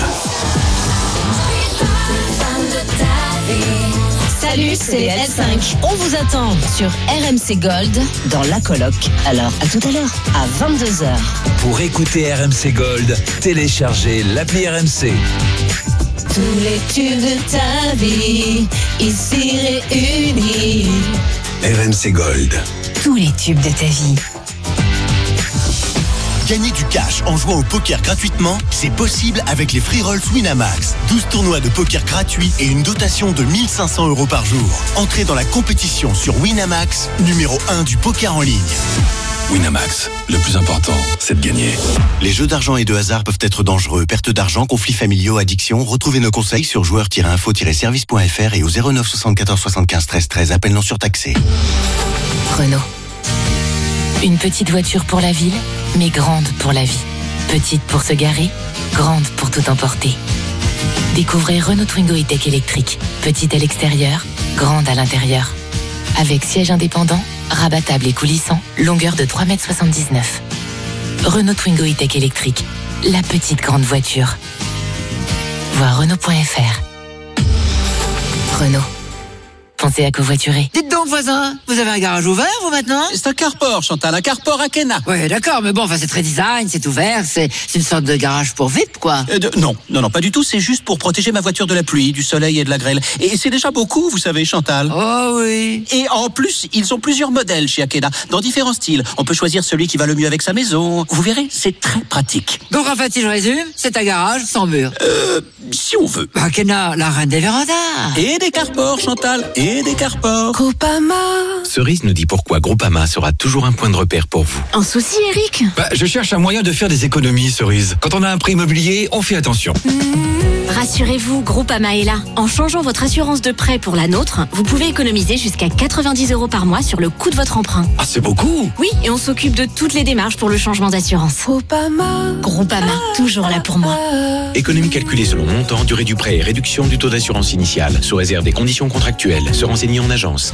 Speaker 2: Salut, c'est les L5. On vous attend sur RMC Gold dans la coloc. Alors, à tout à l'heure, à 22h.
Speaker 3: Pour écouter RMC Gold, téléchargez l'appli RMC.
Speaker 2: Tous les tubes de ta vie, ici réunis.
Speaker 3: RMC Gold.
Speaker 2: Tous les tubes de ta vie.
Speaker 6: Gagner du cash en jouant au poker gratuitement, c'est possible avec les free rolls Winamax. 12 tournois de poker gratuits et une dotation de 1 500 € par jour. Entrez dans la compétition sur Winamax, numéro 1 du poker en ligne.
Speaker 3: Winamax, le plus important, c'est de gagner.
Speaker 6: Les jeux d'argent et de hasard peuvent être dangereux. Perte d'argent, conflits familiaux, addiction. Retrouvez nos conseils sur joueurs-info-service.fr et au 09 74 75 13 13. Appel non surtaxé.
Speaker 9: Renault. Une petite voiture pour la ville, mais grande pour la vie. Petite pour se garer, grande pour tout emporter. Découvrez Renault Twingo E-Tech électrique. Petite à l'extérieur, grande à l'intérieur. Avec siège indépendant, rabattable et coulissant, longueur de 3,79 m. Renault Twingo E-Tech électrique. La petite grande voiture. Voir Renault.fr. Renault. Pensez à covoiturer.
Speaker 14: Dites donc, voisin, vous avez un garage ouvert, vous, maintenant?
Speaker 15: C'est un carport, Chantal, un carport à Kena.
Speaker 14: Ouais, d'accord, mais bon, c'est très design, c'est ouvert, c'est une sorte de garage pour VIP, quoi.
Speaker 15: Non, pas du tout, c'est juste pour protéger ma voiture de la pluie, du soleil et de la grêle. Et c'est déjà beaucoup, vous savez, Chantal.
Speaker 14: Oh oui.
Speaker 15: Et en plus, ils ont plusieurs modèles chez Akena, dans différents styles. On peut choisir celui qui va le mieux avec sa maison. Vous verrez, c'est très pratique.
Speaker 14: Donc, en fait, si je résume, c'est un garage sans mur.
Speaker 15: Si on veut.
Speaker 14: Akena, la reine des vérandas.
Speaker 15: Et des carports, Chantal, et des carports.
Speaker 2: Groupama.
Speaker 3: Cerise nous dit pourquoi Groupama sera toujours un point de repère pour vous.
Speaker 2: Un souci, Eric?
Speaker 16: Je cherche un moyen de faire des économies, Cerise. Quand on a un prêt immobilier, on fait attention.
Speaker 17: Rassurez-vous, Groupama est là. En changeant votre assurance de prêt pour la nôtre, vous pouvez économiser jusqu'à 90 € par mois sur le coût de votre emprunt.
Speaker 16: Ah, c'est beaucoup.
Speaker 17: Oui, et on s'occupe de toutes les démarches pour le changement d'assurance. Groupama, toujours là pour moi.
Speaker 3: Économie calculée selon montant, durée du prêt et réduction du taux d'assurance initiale, sous réserve des conditions contractuelles. Se renseigner en agence.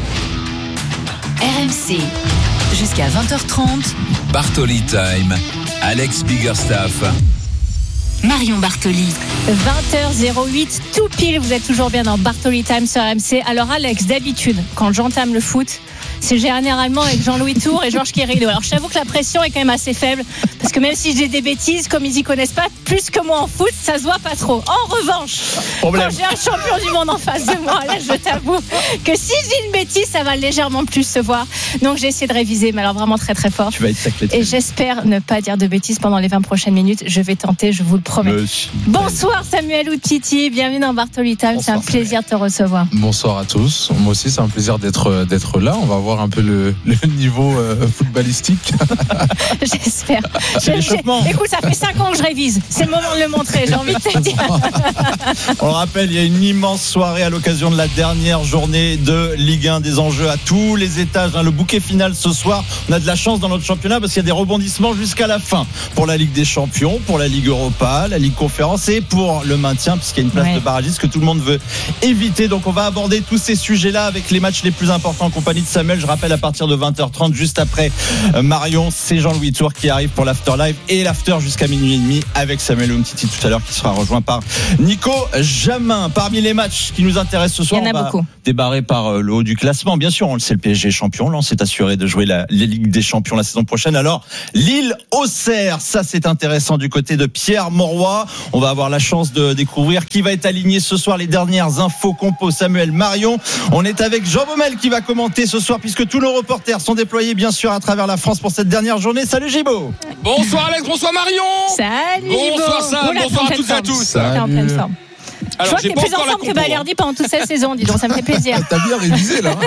Speaker 2: RMC, jusqu'à 20h30.
Speaker 3: Bartoli Time, Alex Biggerstaff.
Speaker 11: Marion Bartoli. 20h08, tout pile, vous êtes toujours bien dans Bartoli Time sur RMC. Alors Alex, d'habitude, quand j'entame le foot, c'est généralement avec Jean-Louis Tour et Georges Kérillou. Alors je t'avoue que la pression est quand même assez faible parce que même si j'ai des bêtises, comme ils y connaissent pas plus que moi en foot, ça se voit pas trop. En revanche, quand j'ai un champion du monde en face de moi, là je t'avoue que si j'ai une bêtise, ça va légèrement plus se voir. Donc j'ai essayé de réviser, mais alors vraiment très très fort.
Speaker 10: Tu vas être sacré.
Speaker 11: Et j'espère ne pas dire de bêtises pendant les 20 prochaines minutes. Je vais tenter, je vous le promets. Bonsoir Samuel Oudtiti, bienvenue dans Bartoli Time. C'est un plaisir de te recevoir.
Speaker 18: Bonsoir à tous. Moi aussi, c'est un plaisir d'être là. On va voir un peu le niveau footballistique.
Speaker 11: J'espère. Écoute, ça fait 5 ans que je révise. C'est le moment de le montrer, j'ai envie de te dire.
Speaker 10: On le rappelle, il y a une immense soirée à l'occasion de la dernière journée de Ligue 1, des enjeux à tous les étages. Le bouquet final ce soir. On a de la chance dans notre championnat parce qu'il y a des rebondissements jusqu'à la fin pour la Ligue des Champions, pour la Ligue Europa, la Ligue Conférence et pour le maintien puisqu'il y a une place de barragiste que tout le monde veut éviter. Donc on va aborder tous ces sujets-là avec les matchs les plus importants en compagnie de Samuel. Je rappelle à partir de 20h30, juste après Marion, c'est Jean-Louis Tour qui arrive pour l'After Live et l'After jusqu'à minuit et demi avec Samuel Oumtiti tout à l'heure qui sera rejoint par Nico Jamin. Parmi les matchs qui nous intéressent ce soir, on va débarrer par le haut du classement. Bien sûr, on le sait, le PSG est champion. Là, on s'est assuré de jouer la Ligue des Champions la saison prochaine. Alors, Lille-Auxerre, ça c'est intéressant du côté de Pierre Mauroy. On va avoir la chance de découvrir qui va être aligné ce soir. Les dernières infos compo, Samuel, Marion. On est avec Jean Baumel qui va commenter ce soir puisque tous nos reporters sont déployés bien sûr à travers la France pour cette dernière journée. Salut Gibo.
Speaker 19: Bonsoir Alex, bonsoir Marion.
Speaker 11: Salut
Speaker 19: Bonsoir Sam, bonsoir à toutes et à tous.
Speaker 11: T'es en pleine forme.
Speaker 19: Alors,
Speaker 11: je vois que t'es plus en forme que Balerdi pendant toute cette saison, dis donc, ça me fait plaisir.
Speaker 18: T'as bien révisé là.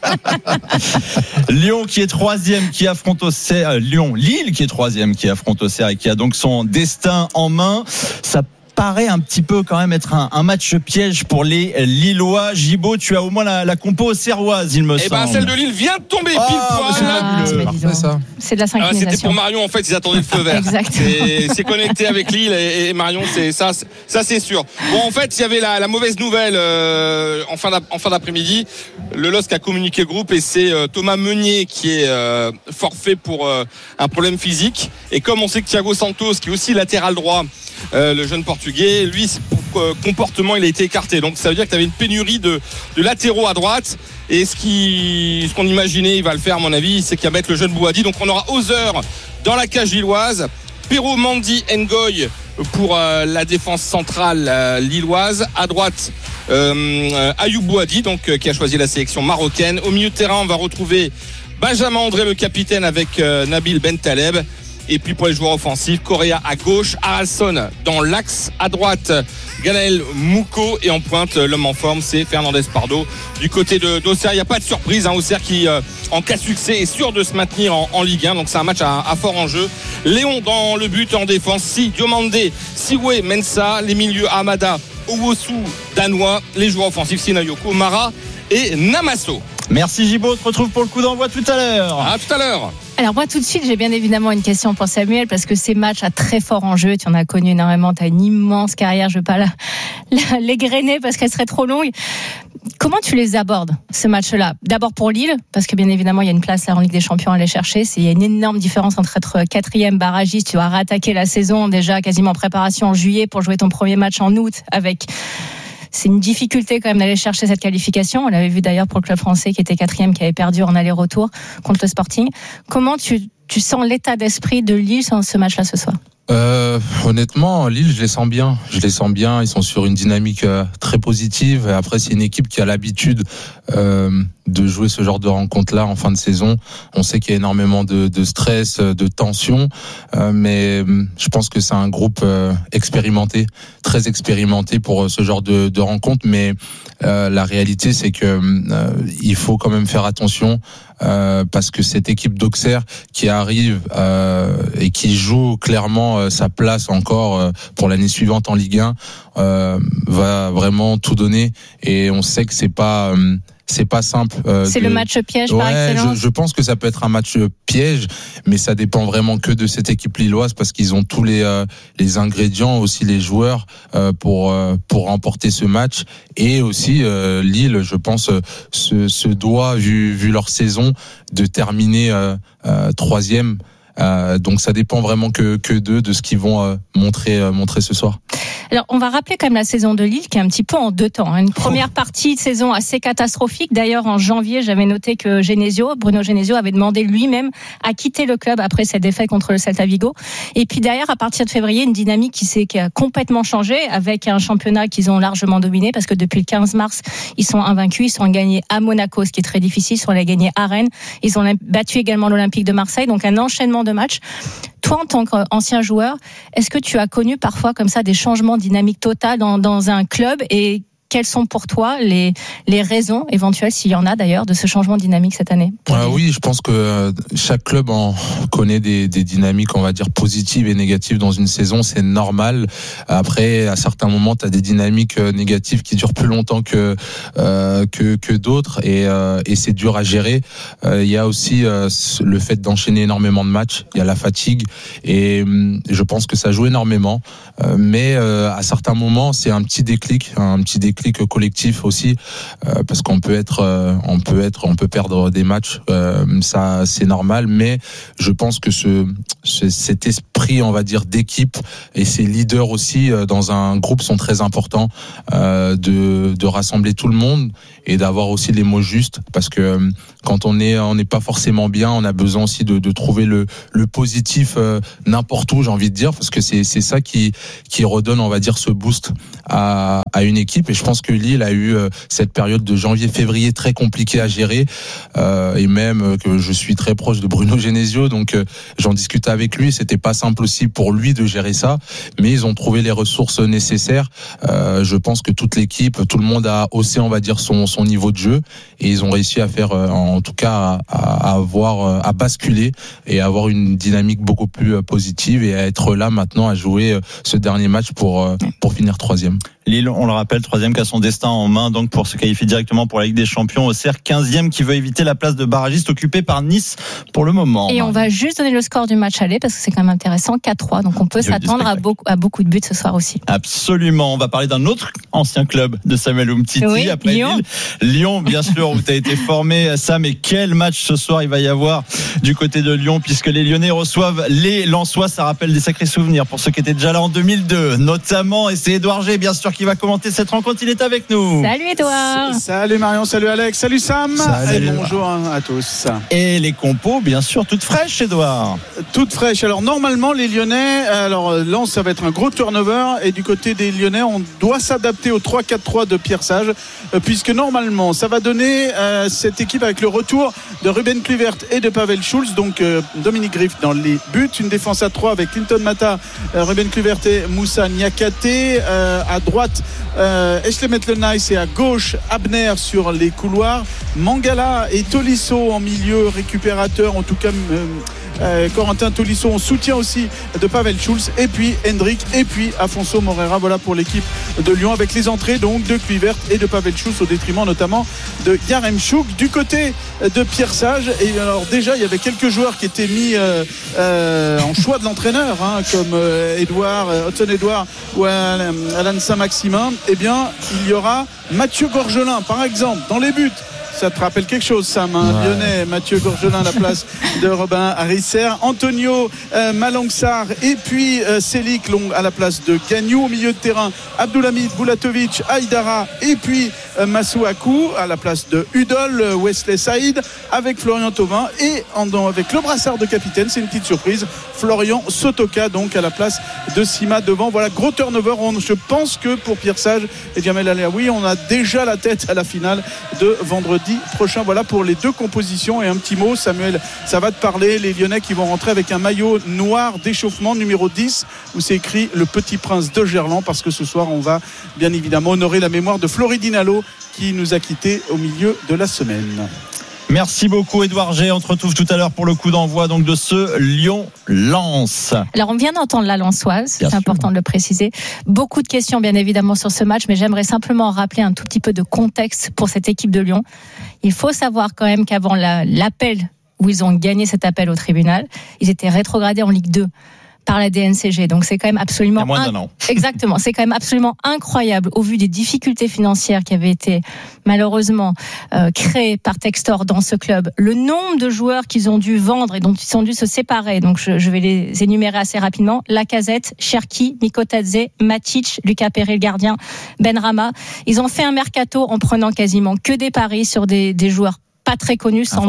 Speaker 10: Lyon qui est troisième, qui affronte Auxerre. Lille qui est troisième, qui affronte Auxerre et qui a donc son destin en main. Ça paraît un petit peu quand même être un match piège pour les Lillois. Gibo, tu as au moins la compo auxerroise, il me semble.
Speaker 19: Eh ben, celle de Lille vient de tomber pile poil.
Speaker 11: C'est de la synchronisation.
Speaker 19: C'était pour Marion, en fait, ils attendaient le feu vert.
Speaker 11: Exact.
Speaker 19: C'est connecté avec Lille et Marion, c'est ça c'est sûr. Bon, en fait, il y avait la mauvaise nouvelle en fin d'après-midi. Le LOSC a communiqué le groupe et c'est Thomas Meunier qui est forfait pour un problème physique. Et comme on sait que Thiago Santos, qui est aussi latéral droit, le jeune portugais, lui pour comportement il a été écarté, donc ça veut dire que tu avais une pénurie de latéraux à droite et ce qu'on imaginait, il va le faire à mon avis, c'est qu'il va mettre le jeune Bouhaddi. Donc on aura Hauser dans la cage lilloise, Perraud, Mandy, Ngoy pour la défense centrale lilloise, à droite Ayoub Bouhaddi donc qui a choisi la sélection marocaine. Au milieu de terrain on va retrouver Benjamin André, le capitaine, avec Nabil Bentaleb. Et puis pour les joueurs offensifs, Correa à gauche, Haralson dans l'axe, à droite Ganaël Mouko et en pointe l'homme en forme c'est Fernandez Pardo. Du côté d'Auxerre, il n'y a pas de surprise, Auxerre qui en cas de succès est sûr de se maintenir en Ligue 1, donc c'est un match à fort enjeu. Léon dans le but, en défense Si Diomandé, Siwe Mensa, les milieux Amada, Owosu, Danois, les joueurs offensifs Sinayoko, Mara et Namasso.
Speaker 10: Merci Gibo, on se retrouve pour le coup d'envoi tout à l'heure.
Speaker 19: À tout à l'heure.
Speaker 11: Alors moi tout de suite j'ai bien évidemment une question pour Samuel parce que ces matchs à très fort enjeu, tu en as connu énormément, tu as une immense carrière, je ne veux pas l'égrener parce qu'elle serait trop longue. Comment tu les abordes ces matchs-là? D'abord pour Lille, parce que bien évidemment il y a une place là en Ligue des Champions à aller chercher, il y a une énorme différence entre être 4e barragiste, tu vas réattaquer la saison déjà quasiment en préparation en juillet pour jouer ton premier match en août avec... C'est une difficulté quand même d'aller chercher cette qualification. On l'avait vu d'ailleurs pour le club français qui était 4e, qui avait perdu en aller-retour contre le Sporting. Comment tu sens l'état d'esprit de Lille dans ce match-là ce soir?
Speaker 18: Honnêtement, Lille, je les sens bien. Ils sont sur une dynamique très positive. Après, c'est une équipe qui a l'habitude de jouer ce genre de rencontre-là en fin de saison. On sait qu'il y a énormément de stress, de tension, mais je pense que c'est un groupe expérimenté, très expérimenté pour ce genre de rencontre. Mais la réalité, c'est que il faut quand même faire attention. Parce que cette équipe d'Auxerre qui arrive et qui joue clairement sa place encore pour l'année suivante en Ligue 1 va vraiment tout donner et on sait que c'est pas simple.
Speaker 11: C'est le match piège par excellence.
Speaker 18: Je pense que ça peut être un match piège, mais ça dépend vraiment que de cette équipe lilloise parce qu'ils ont tous les ingrédients, aussi les joueurs pour remporter ce match. Et aussi Lille, je pense, se doit, vu leur saison, de terminer 3e Donc ça dépend vraiment que d'eux, de ce qu'ils vont montrer ce soir.
Speaker 11: Alors, on va rappeler quand même la saison de Lille qui est un petit peu en deux temps. Une première partie de saison assez catastrophique. D'ailleurs, en janvier, j'avais noté que Bruno Genesio avait demandé lui-même à quitter le club après cette défaite contre le Celta Vigo. Et puis derrière, à partir de février, une dynamique qui a complètement changé avec un championnat qu'ils ont largement dominé parce que depuis le 15 mars, ils sont invaincus. Ils sont gagnés à Monaco, ce qui est très difficile. Ils sont allés gagner à Rennes. Ils ont battu également l'Olympique de Marseille. Donc un enchaînement de matchs. Toi, en tant qu'ancien joueur, est-ce que tu as connu parfois comme ça des changements dynamiques totales dans un club et quelles sont pour toi les raisons éventuelles, s'il y en a d'ailleurs, de ce changement dynamique cette année?
Speaker 18: Oui, je pense que chaque club en connaît des dynamiques, on va dire, positives et négatives dans une saison, c'est normal. Après, à certains moments, tu as des dynamiques négatives qui durent plus longtemps que d'autres et c'est dur à gérer. Il y a aussi le fait d'enchaîner énormément de matchs, il y a la fatigue et je pense que ça joue énormément. Mais à certains moments, c'est un petit déclic collectif aussi, parce qu'on peut perdre des matchs, ça c'est normal, mais je pense que cet esprit, on va dire, d'équipe et ces leaders aussi dans un groupe sont très importants, de rassembler tout le monde et d'avoir aussi les mots justes, parce que quand on n'est pas forcément bien, on a besoin aussi de trouver le positif n'importe où, j'ai envie de dire, parce que c'est ça qui redonne, on va dire, ce boost à une équipe. Et je pense que Lille a eu cette période de janvier-février très compliquée à gérer, et même que je suis très proche de Bruno Genesio, donc j'en discutais avec lui. C'était pas simple aussi pour lui de gérer ça, mais ils ont trouvé les ressources nécessaires. Je pense que toute l'équipe, tout le monde a haussé, on va dire, son niveau de jeu, et ils ont réussi à faire, en tout cas, à basculer et à avoir une dynamique beaucoup plus positive et à être là maintenant à jouer ce dernier match pour finir troisième.
Speaker 10: Lille, on le rappelle, troisième qui a son destin en main, donc pour se qualifier directement pour la Ligue des Champions. Auxerre, 15e, qui veut éviter la place de barragiste occupée par Nice pour le moment.
Speaker 11: Et on va juste donner le score du match aller parce que c'est quand même intéressant, 4-3. Donc on peut s'attendre à beaucoup de buts ce soir aussi.
Speaker 10: Absolument. On va parler d'un autre ancien club de Samuel Umtiti, oui, après Lyon. Lyon, bien sûr, où tu as été formé, Sam. Et quel match ce soir il va y avoir du côté de Lyon, puisque les Lyonnais reçoivent les Lensois. Ça rappelle des sacrés souvenirs pour ceux qui étaient déjà là en 2002, notamment. Et c'est Édouard G, bien sûr, qui va commenter cette rencontre. Il est avec nous.
Speaker 11: Salut Édouard.
Speaker 20: Salut Marion, salut Alex, salut Sam.
Speaker 10: Salut.
Speaker 20: Et bonjour à tous.
Speaker 10: Et les compos, bien sûr, toutes fraîches, Édouard.
Speaker 20: Toutes fraîches. Alors normalement, les Lyonnais, Lens, ça va être un gros turnover. Et du côté des Lyonnais, on doit s'adapter au 3-4-3 de Pierre Sage, puisque normalement, ça va donner cette équipe avec le retour de Ruben Kluivert et de Pavel Schulz. Donc Dominique Griff dans les buts. Une défense à 3 avec Clinton Mata, Ruben Kluivert et Moussa Niakate. À droite, Esle Metlenais, et à gauche, Abner sur les couloirs. Mangala et Tolisso en milieu récupérateur, en tout cas Corentin Tolisso en soutien aussi de Pavel Schulz, et puis Hendrick et puis Afonso Moreira. Voilà pour l'équipe de Lyon, avec les entrées donc de Kluivert et de Pavel Schulz au détriment notamment de Yaremchuk. Du côté de Pierre Sage, et alors déjà il y avait quelques joueurs qui étaient mis en choix de l'entraîneur, comme Hudson Edouard ou Alan Saint-Maximin. Eh bien il y aura Mathieu Gorgelin par exemple dans les buts. Ça te rappelle quelque chose, Sam, Lyonnais, Mathieu Gorgelin à la place de Robin Harisser, Antonio Malangsar et puis Selik Long à la place de Gagnou. Au milieu de terrain, Abdulhamid Bulatovic, Aïdara et puis Masuaku à la place de Udol, Wesley Saïd avec Florian Thauvin, et avec le brassard de capitaine, c'est une petite surprise, Florian Sotoka donc à la place de Sima devant. Voilà, gros turnover. Je pense que pour Pierre Sage et Jamel Alaoui, on a déjà la tête à la finale de vendredi prochain. Voilà pour les deux compositions. Et un petit mot, Samuel, ça va te parler, les Lyonnais qui vont rentrer avec un maillot noir d'échauffement numéro 10 où c'est écrit le Petit Prince de Gerland, parce que ce soir on va bien évidemment honorer la mémoire de Floridinalo qui nous a quittés au milieu de la semaine.
Speaker 10: Merci beaucoup Édouard G. On te retrouve tout à l'heure pour le coup d'envoi donc de ce Lyon-Lens.
Speaker 11: Alors on vient d'entendre la Lensoise, c'est important de le préciser. Beaucoup de questions bien évidemment sur ce match, mais j'aimerais simplement rappeler un tout petit peu de contexte pour cette équipe de Lyon. Il faut savoir quand même qu'avant l'appel où ils ont gagné cet appel au tribunal, ils étaient rétrogradés en Ligue 2. par la DNCG. Donc c'est quand même absolument
Speaker 10: il y a moins d'un an.
Speaker 11: Exactement, c'est quand même absolument incroyable au vu des difficultés financières qui avaient été malheureusement créées par Textor dans ce club. Le nombre de joueurs qu'ils ont dû vendre et dont ils ont dû se séparer. Donc je vais les énumérer assez rapidement. Lacazette, Cherki, Mikotadze, Matic, Lucas Perret le gardien, Benrahma. Ils ont fait un mercato en prenant quasiment que des paris sur des joueurs pas très connus, sans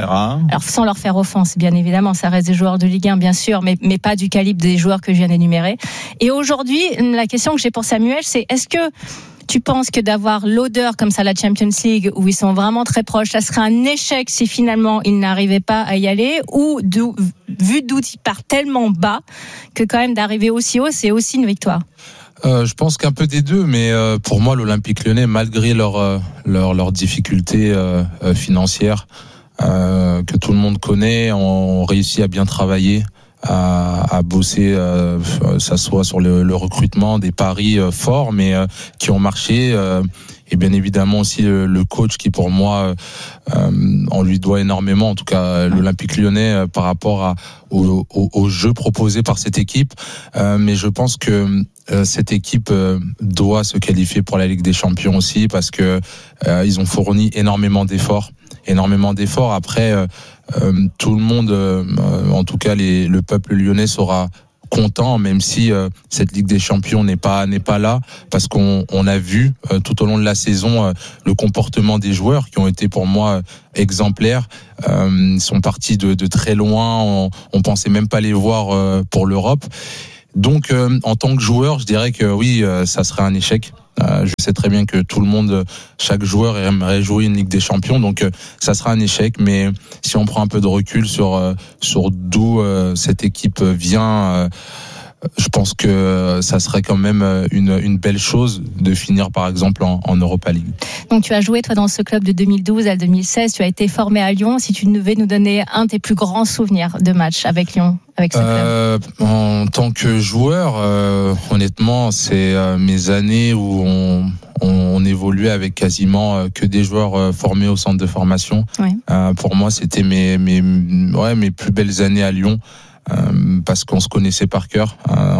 Speaker 11: leur faire offense, bien évidemment, ça reste des joueurs de Ligue 1, bien sûr, mais pas du calibre des joueurs que je viens d'énumérer. Et aujourd'hui, la question que j'ai pour Samuel, c'est est-ce que tu penses que d'avoir l'odeur comme ça, la Champions League, où ils sont vraiment très proches, ça serait un échec si finalement ils n'arrivaient pas à y aller, ou vu d'où ils partent tellement bas, que quand même d'arriver aussi haut, c'est aussi une victoire?
Speaker 18: Je pense qu'un peu des deux, mais pour moi, l'Olympique Lyonnais, malgré leurs difficultés financières que tout le monde connaît, ont réussi à bien travailler, à bosser, ça soit sur le recrutement, des paris forts, mais qui ont marché. Et bien évidemment aussi le coach qui, pour moi, on lui doit énormément, en tout cas l'Olympique Lyonnais, par rapport au jeu proposé par cette équipe. Mais je pense que cette équipe doit se qualifier pour la Ligue des Champions aussi, parce que ils ont fourni énormément d'efforts. Après, tout le monde, en tout cas le peuple lyonnais sera content, même si cette Ligue des Champions n'est pas là, parce qu'on a vu tout au long de la saison le comportement des joueurs qui ont été pour moi exemplaires. Ils sont partis de très loin, on pensait même pas les voir pour l'Europe. Donc en tant que joueur, je dirais que oui, ça serait un échec. Je sais très bien que tout le monde, chaque joueur aimerait jouer une Ligue des Champions, donc ça sera un échec. Mais si on prend un peu de recul sur d'où cette équipe vient, je pense que ça serait quand même une belle chose de finir par exemple en Europa League.
Speaker 11: Donc tu as joué toi dans ce club de 2012 à 2016, tu as été formé à Lyon. Si tu devais nous donner un de tes plus grands souvenirs de match avec Lyon, avec ce club.
Speaker 18: En tant que joueur, honnêtement, c'est mes années où on évoluait avec quasiment que des joueurs formés au centre de formation.
Speaker 11: Ouais.
Speaker 18: Pour moi, c'était mes plus belles années à Lyon. Parce qu'on se connaissait par cœur.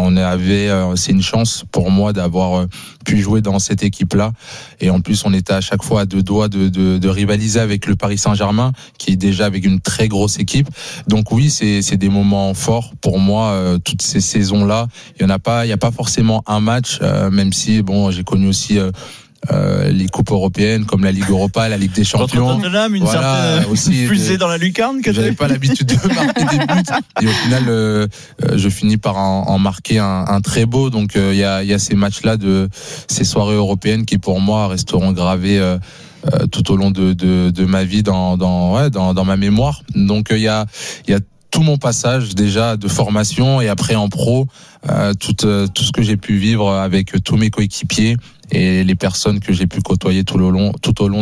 Speaker 18: C'est une chance pour moi d'avoir pu jouer dans cette équipe-là. Et en plus, on était à chaque fois à deux doigts de rivaliser avec le Paris Saint-Germain, qui est déjà avec une très grosse équipe. Donc oui, c'est des moments forts pour moi. Toutes ces saisons-là, il y a pas forcément un match, même si j'ai connu aussi les coupes européennes comme la Ligue Europa, la Ligue des Champions.
Speaker 10: Contre Tottenham, une certaine fusée dans la lucarne que
Speaker 18: j'avais pas l'habitude de marquer des buts. Et au final, je finis par en marquer un très beau. Donc il y a ces matchs-là, ces soirées européennes qui pour moi resteront gravées tout au long de ma vie dans ma mémoire. Donc il y a tout mon passage déjà de formation et après en pro, tout ce que j'ai pu vivre avec tous mes coéquipiers et les personnes que j'ai pu côtoyer tout au long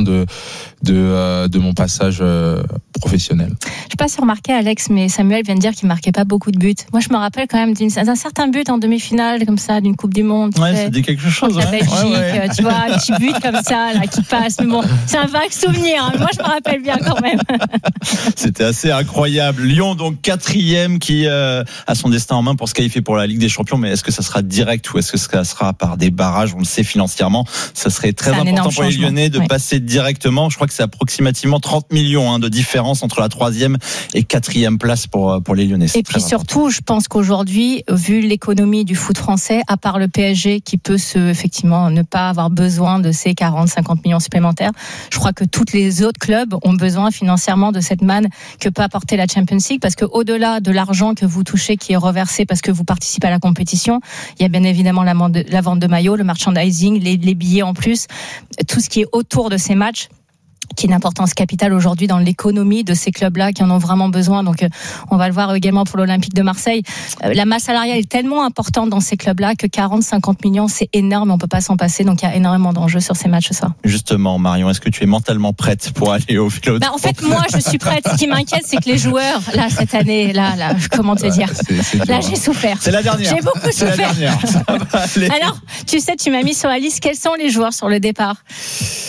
Speaker 18: de mon passage professionnel.
Speaker 11: Je sais pas si remarqué Alex, mais Samuel vient de dire qu'il marquait pas beaucoup de buts. Moi, je me rappelle quand même d'un certain but en demi-finale comme ça d'une Coupe du Monde.
Speaker 10: Ouais, ça dit quelque chose.
Speaker 11: La Belgique, tu vois, un petit but comme ça là qui passe. Mais bon, c'est un vague souvenir. Moi, je me rappelle bien quand même.
Speaker 10: C'était assez incroyable. Lyon, donc 4e, qui a son destin en main pour se qualifier pour la Ligue des Champions. Mais est-ce que ça sera direct ou est-ce que ça sera par des barrages? On le sait financièrement. Ça serait très important pour les Lyonnais de passer directement. Je crois que c'est approximativement 30 millions de différence entre la 3e et 4e place pour les Lyonnais.
Speaker 11: Et puis surtout, je pense qu'aujourd'hui, vu l'économie du foot français, à part le PSG qui peut effectivement ne pas avoir besoin de ces 40-50 millions supplémentaires, je crois que tous les autres clubs ont besoin financièrement de cette manne que peut apporter la Champions League, parce que au-delà de l'argent que vous touchez qui est reversé parce que vous participez à la compétition, il y a bien évidemment la vente de maillots, le merchandising, les billets en plus, tout ce qui est autour de ces matchs, qui est une importance capitale aujourd'hui dans l'économie de ces clubs-là qui en ont vraiment besoin. Donc on va le voir également pour l'Olympique de Marseille. La masse salariale est tellement importante dans ces clubs-là que 40-50 millions, c'est énorme, on peut pas s'en passer. Donc il y a énormément d'enjeux sur ces matchs ce soir.
Speaker 10: Justement, Marion, est-ce que tu es mentalement prête pour aller au Vélodrome?
Speaker 11: En fait, moi, je suis prête. Ce qui m'inquiète, c'est que les joueurs, là, cette année, là, comment te dire? Là, j'ai souffert.
Speaker 10: C'est la dernière.
Speaker 11: J'ai beaucoup souffert. Alors, tu sais, tu m'as mis sur la liste. Quels sont les joueurs sur le départ?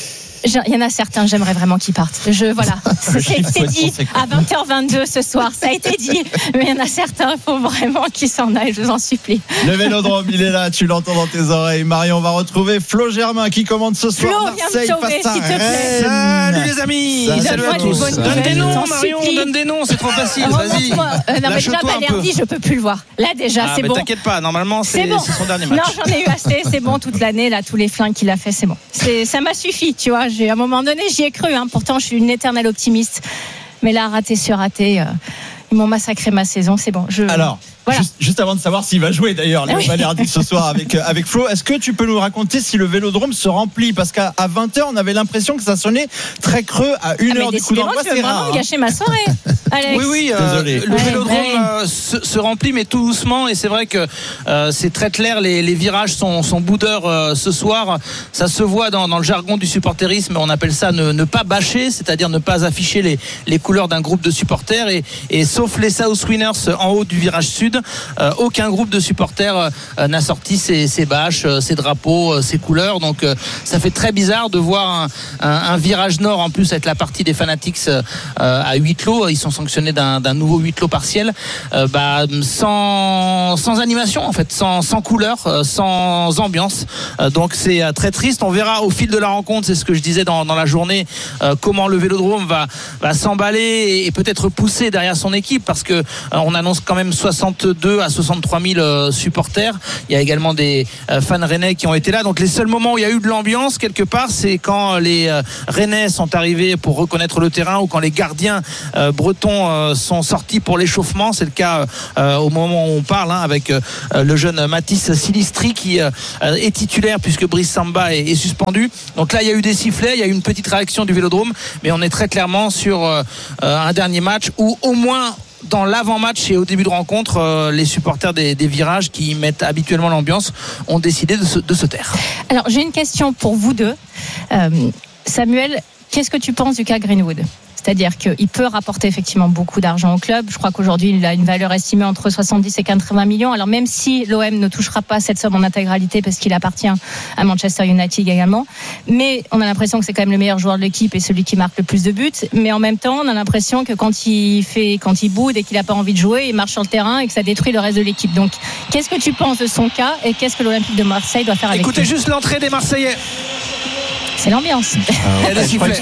Speaker 11: Il y en a certains, j'aimerais vraiment qu'ils partent. Voilà. C'est dit à 20h22 ce soir, ça a été dit. Mais il y en a certains, il faut vraiment qu'ils s'en aillent, je vous en supplie.
Speaker 10: Le Vélodrome, il est là, tu l'entends dans tes oreilles. Marion, on va retrouver Flo Germain qui commande ce soir Marseille face à Rennes.
Speaker 21: Salut les amis.
Speaker 11: Salut à tous.
Speaker 21: Donne des noms, Marion, donne des noms, c'est trop facile. Vas-y.
Speaker 11: Non, mais déjà, Balerdi, je peux plus le voir. Là, déjà, c'est bon.
Speaker 21: T'inquiète pas, normalement, c'est son dernier match.
Speaker 11: Non, j'en ai eu assez, c'est bon, toute l'année, là, tous les flingues qu'il a fait, c'est bon. Ça m'a suffi, tu vois. À un moment donné, j'y ai cru, hein. Pourtant, je suis une éternelle optimiste. Mais là, raté sur raté, ils m'ont massacré ma saison, c'est bon.
Speaker 10: Alors, voilà. Juste avant de savoir s'il va jouer d'ailleurs, Léo Balerdi ce soir avec Flo, est-ce que tu peux nous raconter si le Vélodrome se remplit? Parce qu'à 20h, on avait l'impression que ça sonnait très creux à 1h du coup d'envoi.
Speaker 11: C'est rare. Gâcher ma soirée. Alex.
Speaker 21: Oui, le Vélodrome se remplit, mais tout doucement. Et c'est vrai que c'est très clair. Les virages sont boudeurs ce soir. Ça se voit dans le jargon du supporterisme. On appelle ça ne pas bâcher, c'est-à-dire ne pas afficher les couleurs d'un groupe de supporters. Et sauf les South Winners en haut du virage sud, aucun groupe de supporters n'a sorti ses bâches, ses drapeaux, ses couleurs. Donc ça fait très bizarre de voir un virage nord en plus avec la partie des Fanatics à huis clos. Ils sont sanctionnés d'un nouveau huis clos partiel, sans animation en fait, sans couleur, sans ambiance. Donc c'est très triste. On verra au fil de la rencontre, c'est ce que je disais dans la journée, comment le Vélodrome va s'emballer et peut-être pousser derrière son équipe, parce que on annonce quand même 62 à 63 000 supporters. Il y a également des fans rennais qui ont été là. Donc les seuls moments où il y a eu de l'ambiance quelque part, c'est quand les rennais sont arrivés pour reconnaître le terrain, ou quand les gardiens bretons sont sortis pour l'échauffement. C'est le cas au moment où on parle, avec le jeune Mathis Silistri qui est titulaire puisque Brice Samba est suspendu. Donc là il y a eu des sifflets, il y a eu une petite réaction du Vélodrome, mais on est très clairement sur un dernier match où au moins dans l'avant-match et au début de rencontre, les supporters des virages qui mettent habituellement l'ambiance ont décidé de se taire.
Speaker 11: Alors j'ai une question pour vous deux. Samuel, qu'est-ce que tu penses du cas Greenwood ? C'est-à-dire qu'il peut rapporter effectivement beaucoup d'argent au club. Je crois qu'aujourd'hui, il a une valeur estimée entre 70 et 80 millions. Alors même si l'OM ne touchera pas cette somme en intégralité parce qu'il appartient à Manchester United également, mais on a l'impression que c'est quand même le meilleur joueur de l'équipe et celui qui marque le plus de buts. Mais en même temps, on a l'impression que quand il boude et qu'il n'a pas envie de jouer, il marche sur le terrain et que ça détruit le reste de l'équipe. Donc, qu'est-ce que tu penses de son cas et qu'est-ce que l'Olympique de Marseille doit faire avec lui ?
Speaker 21: Écoutez juste l'entrée des Marseillais.
Speaker 11: C'est l'ambiance.
Speaker 21: Il y a des sifflets.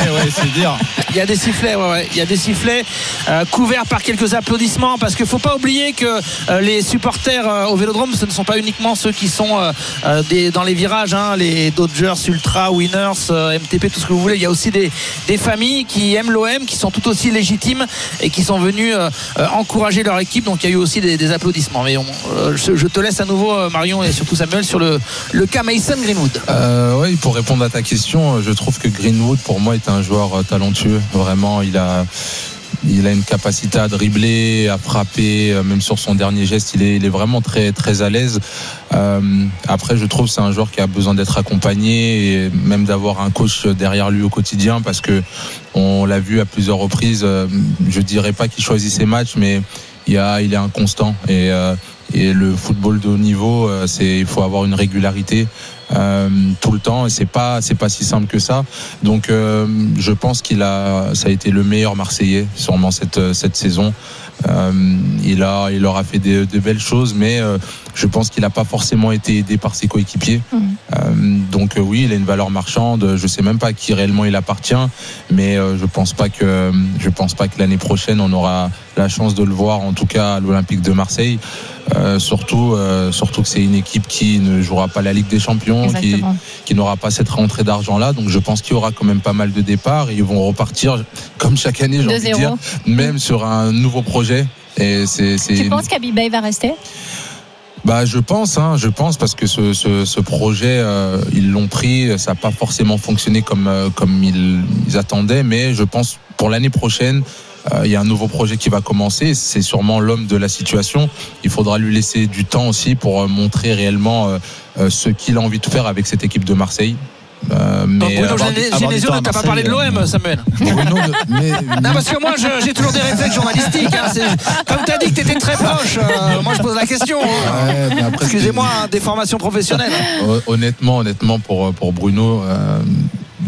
Speaker 21: Il y a des sifflets, il y a des sifflets couverts par quelques applaudissements, parce qu'il ne faut pas oublier que les supporters au Vélodrome, ce ne sont pas uniquement ceux qui sont dans les virages, les Dodgers, Ultra, Winners, MTP, tout ce que vous voulez. Il y a aussi des familles qui aiment l'OM, qui sont tout aussi légitimes et qui sont venues encourager leur équipe. Donc il y a eu aussi des applaudissements. Mais je te laisse à nouveau, Marion, et surtout Samuel, sur le cas Mason Greenwood.
Speaker 18: Oui, pour répondre à ta question, je trouve que Greenwood pour moi est un joueur talentueux. Vraiment, il a une capacité à dribbler, à frapper, même sur son dernier geste, il est vraiment très très à l'aise. Après, je trouve que c'est un joueur qui a besoin d'être accompagné et même d'avoir un coach derrière lui au quotidien, parce que on l'a vu à plusieurs reprises. Je dirais pas qu'il choisit ses matchs, mais il est inconstant, et le football de haut niveau, il faut avoir une régularité tout le temps, et c'est pas si simple que ça. Donc je pense ça a été le meilleur Marseillais sûrement cette saison. Il aura fait de belles choses, mais je pense qu'il n'a pas forcément été aidé par ses coéquipiers. Donc oui, il a une valeur marchande. Je sais même pas à qui réellement il appartient, mais je pense pas que l'année prochaine on aura la chance de le voir, en tout cas à l'Olympique de Marseille. Surtout que c'est une équipe qui ne jouera pas la Ligue des Champions, qui n'aura pas cette rentrée d'argent là. Donc je pense qu'il y aura quand même pas mal de départs, et ils vont repartir comme chaque année, j'ai envie de dire, même sur un nouveau projet. Et
Speaker 11: tu penses qu'Abibay va rester ?
Speaker 18: Je pense parce que ce projet, ils l'ont pris, ça n'a pas forcément fonctionné comme ils attendaient, mais je pense pour l'année prochaine, il y a un nouveau projet qui va commencer. C'est sûrement l'homme de la situation. Il faudra lui laisser du temps aussi pour montrer réellement ce qu'il a envie de faire avec cette équipe de Marseille.
Speaker 21: Mais Bruno Genesio ne t'a pas parlé de l'OM, Samuel. Non, parce que moi j'ai toujours des réflexes journalistiques. Comme tu as dit que tu étais très proche, moi je pose la question. Excusez-moi, des formations professionnelles.
Speaker 18: Honnêtement pour Bruno,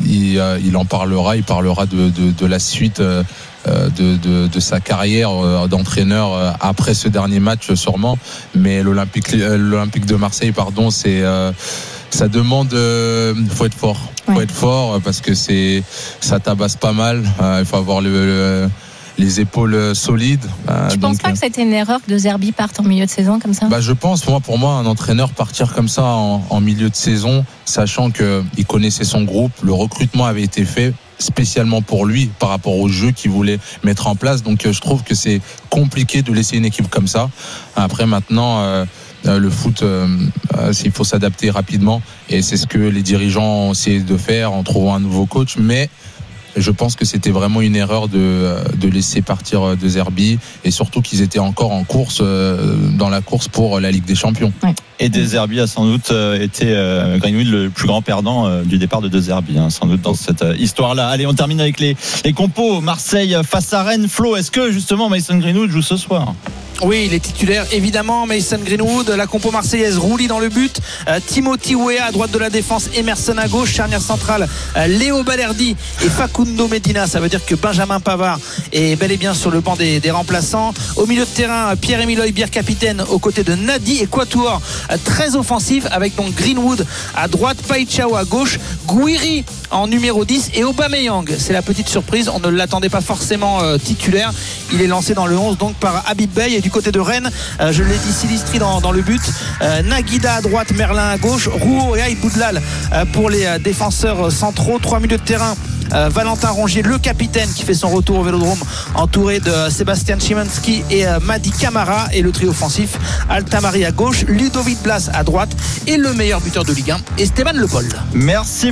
Speaker 18: il en parlera. Il parlera de la suite de sa carrière d'entraîneur après ce dernier match sûrement. Mais l'Olympique de Marseille, pardon, c'est ça demande, faut être fort. Faut être fort parce que ça tabasse pas mal. Il faut avoir les épaules solides.
Speaker 11: Tu penses pas que c'était une erreur que De Zerbi parte en milieu de saison comme ça ?
Speaker 18: Je pense, pour moi, un entraîneur partir comme ça en milieu de saison, sachant qu'il connaissait son groupe, le recrutement avait été fait spécialement pour lui par rapport au jeu qu'il voulait mettre en place. Donc je trouve que c'est compliqué de laisser une équipe comme ça. Après maintenant, le foot, il faut s'adapter rapidement et c'est ce que les dirigeants ont essayé de faire en trouvant un nouveau coach. Mais je pense que c'était vraiment une erreur de laisser partir De Zerbi et surtout qu'ils étaient encore en course, dans la course pour la Ligue des Champions.
Speaker 11: Ouais.
Speaker 10: Et De Zerbi a sans doute été Greenwood le plus grand perdant du départ de De Zerbi, sans doute dans cette histoire-là. Allez, on termine avec les compos. Marseille face à Rennes. Flo, est-ce que justement Mason Greenwood joue ce soir ?
Speaker 21: Oui, il est titulaire évidemment. Mason Greenwood, la compo marseillaise, Rouli dans le but, Timothy Weah à droite de la défense, Emerson à gauche, charnière centrale, Léo Balerdi et Facundo Medina. Ça veut dire que Benjamin Pavard est bel et bien sur le banc des remplaçants. Au milieu de terrain, Pierre-Emile Højbjerg, capitaine, aux côtés de Nadi et Quatuor, très offensif avec donc Greenwood à droite, Païchao à gauche, Gouiri en numéro 10 et Aubameyang. C'est la petite surprise, on ne l'attendait pas forcément titulaire. Il est lancé dans le 11 donc par Habib Beye. Et du côté de Rennes, je l'ai dit, Silistri dans le but, Naguida à droite, Merlin à gauche, Rouault et Aït Boudlal pour les défenseurs centraux. 3 milieux de terrain, Valentin Rongier, le capitaine, qui fait son retour au Vélodrome, entouré de Sébastien Szymanski et Mady Camara, et le trio offensif, Altamari à gauche, Ludovic Blas à droite et le meilleur buteur de Ligue 1, Esteban Le Pol.
Speaker 10: Merci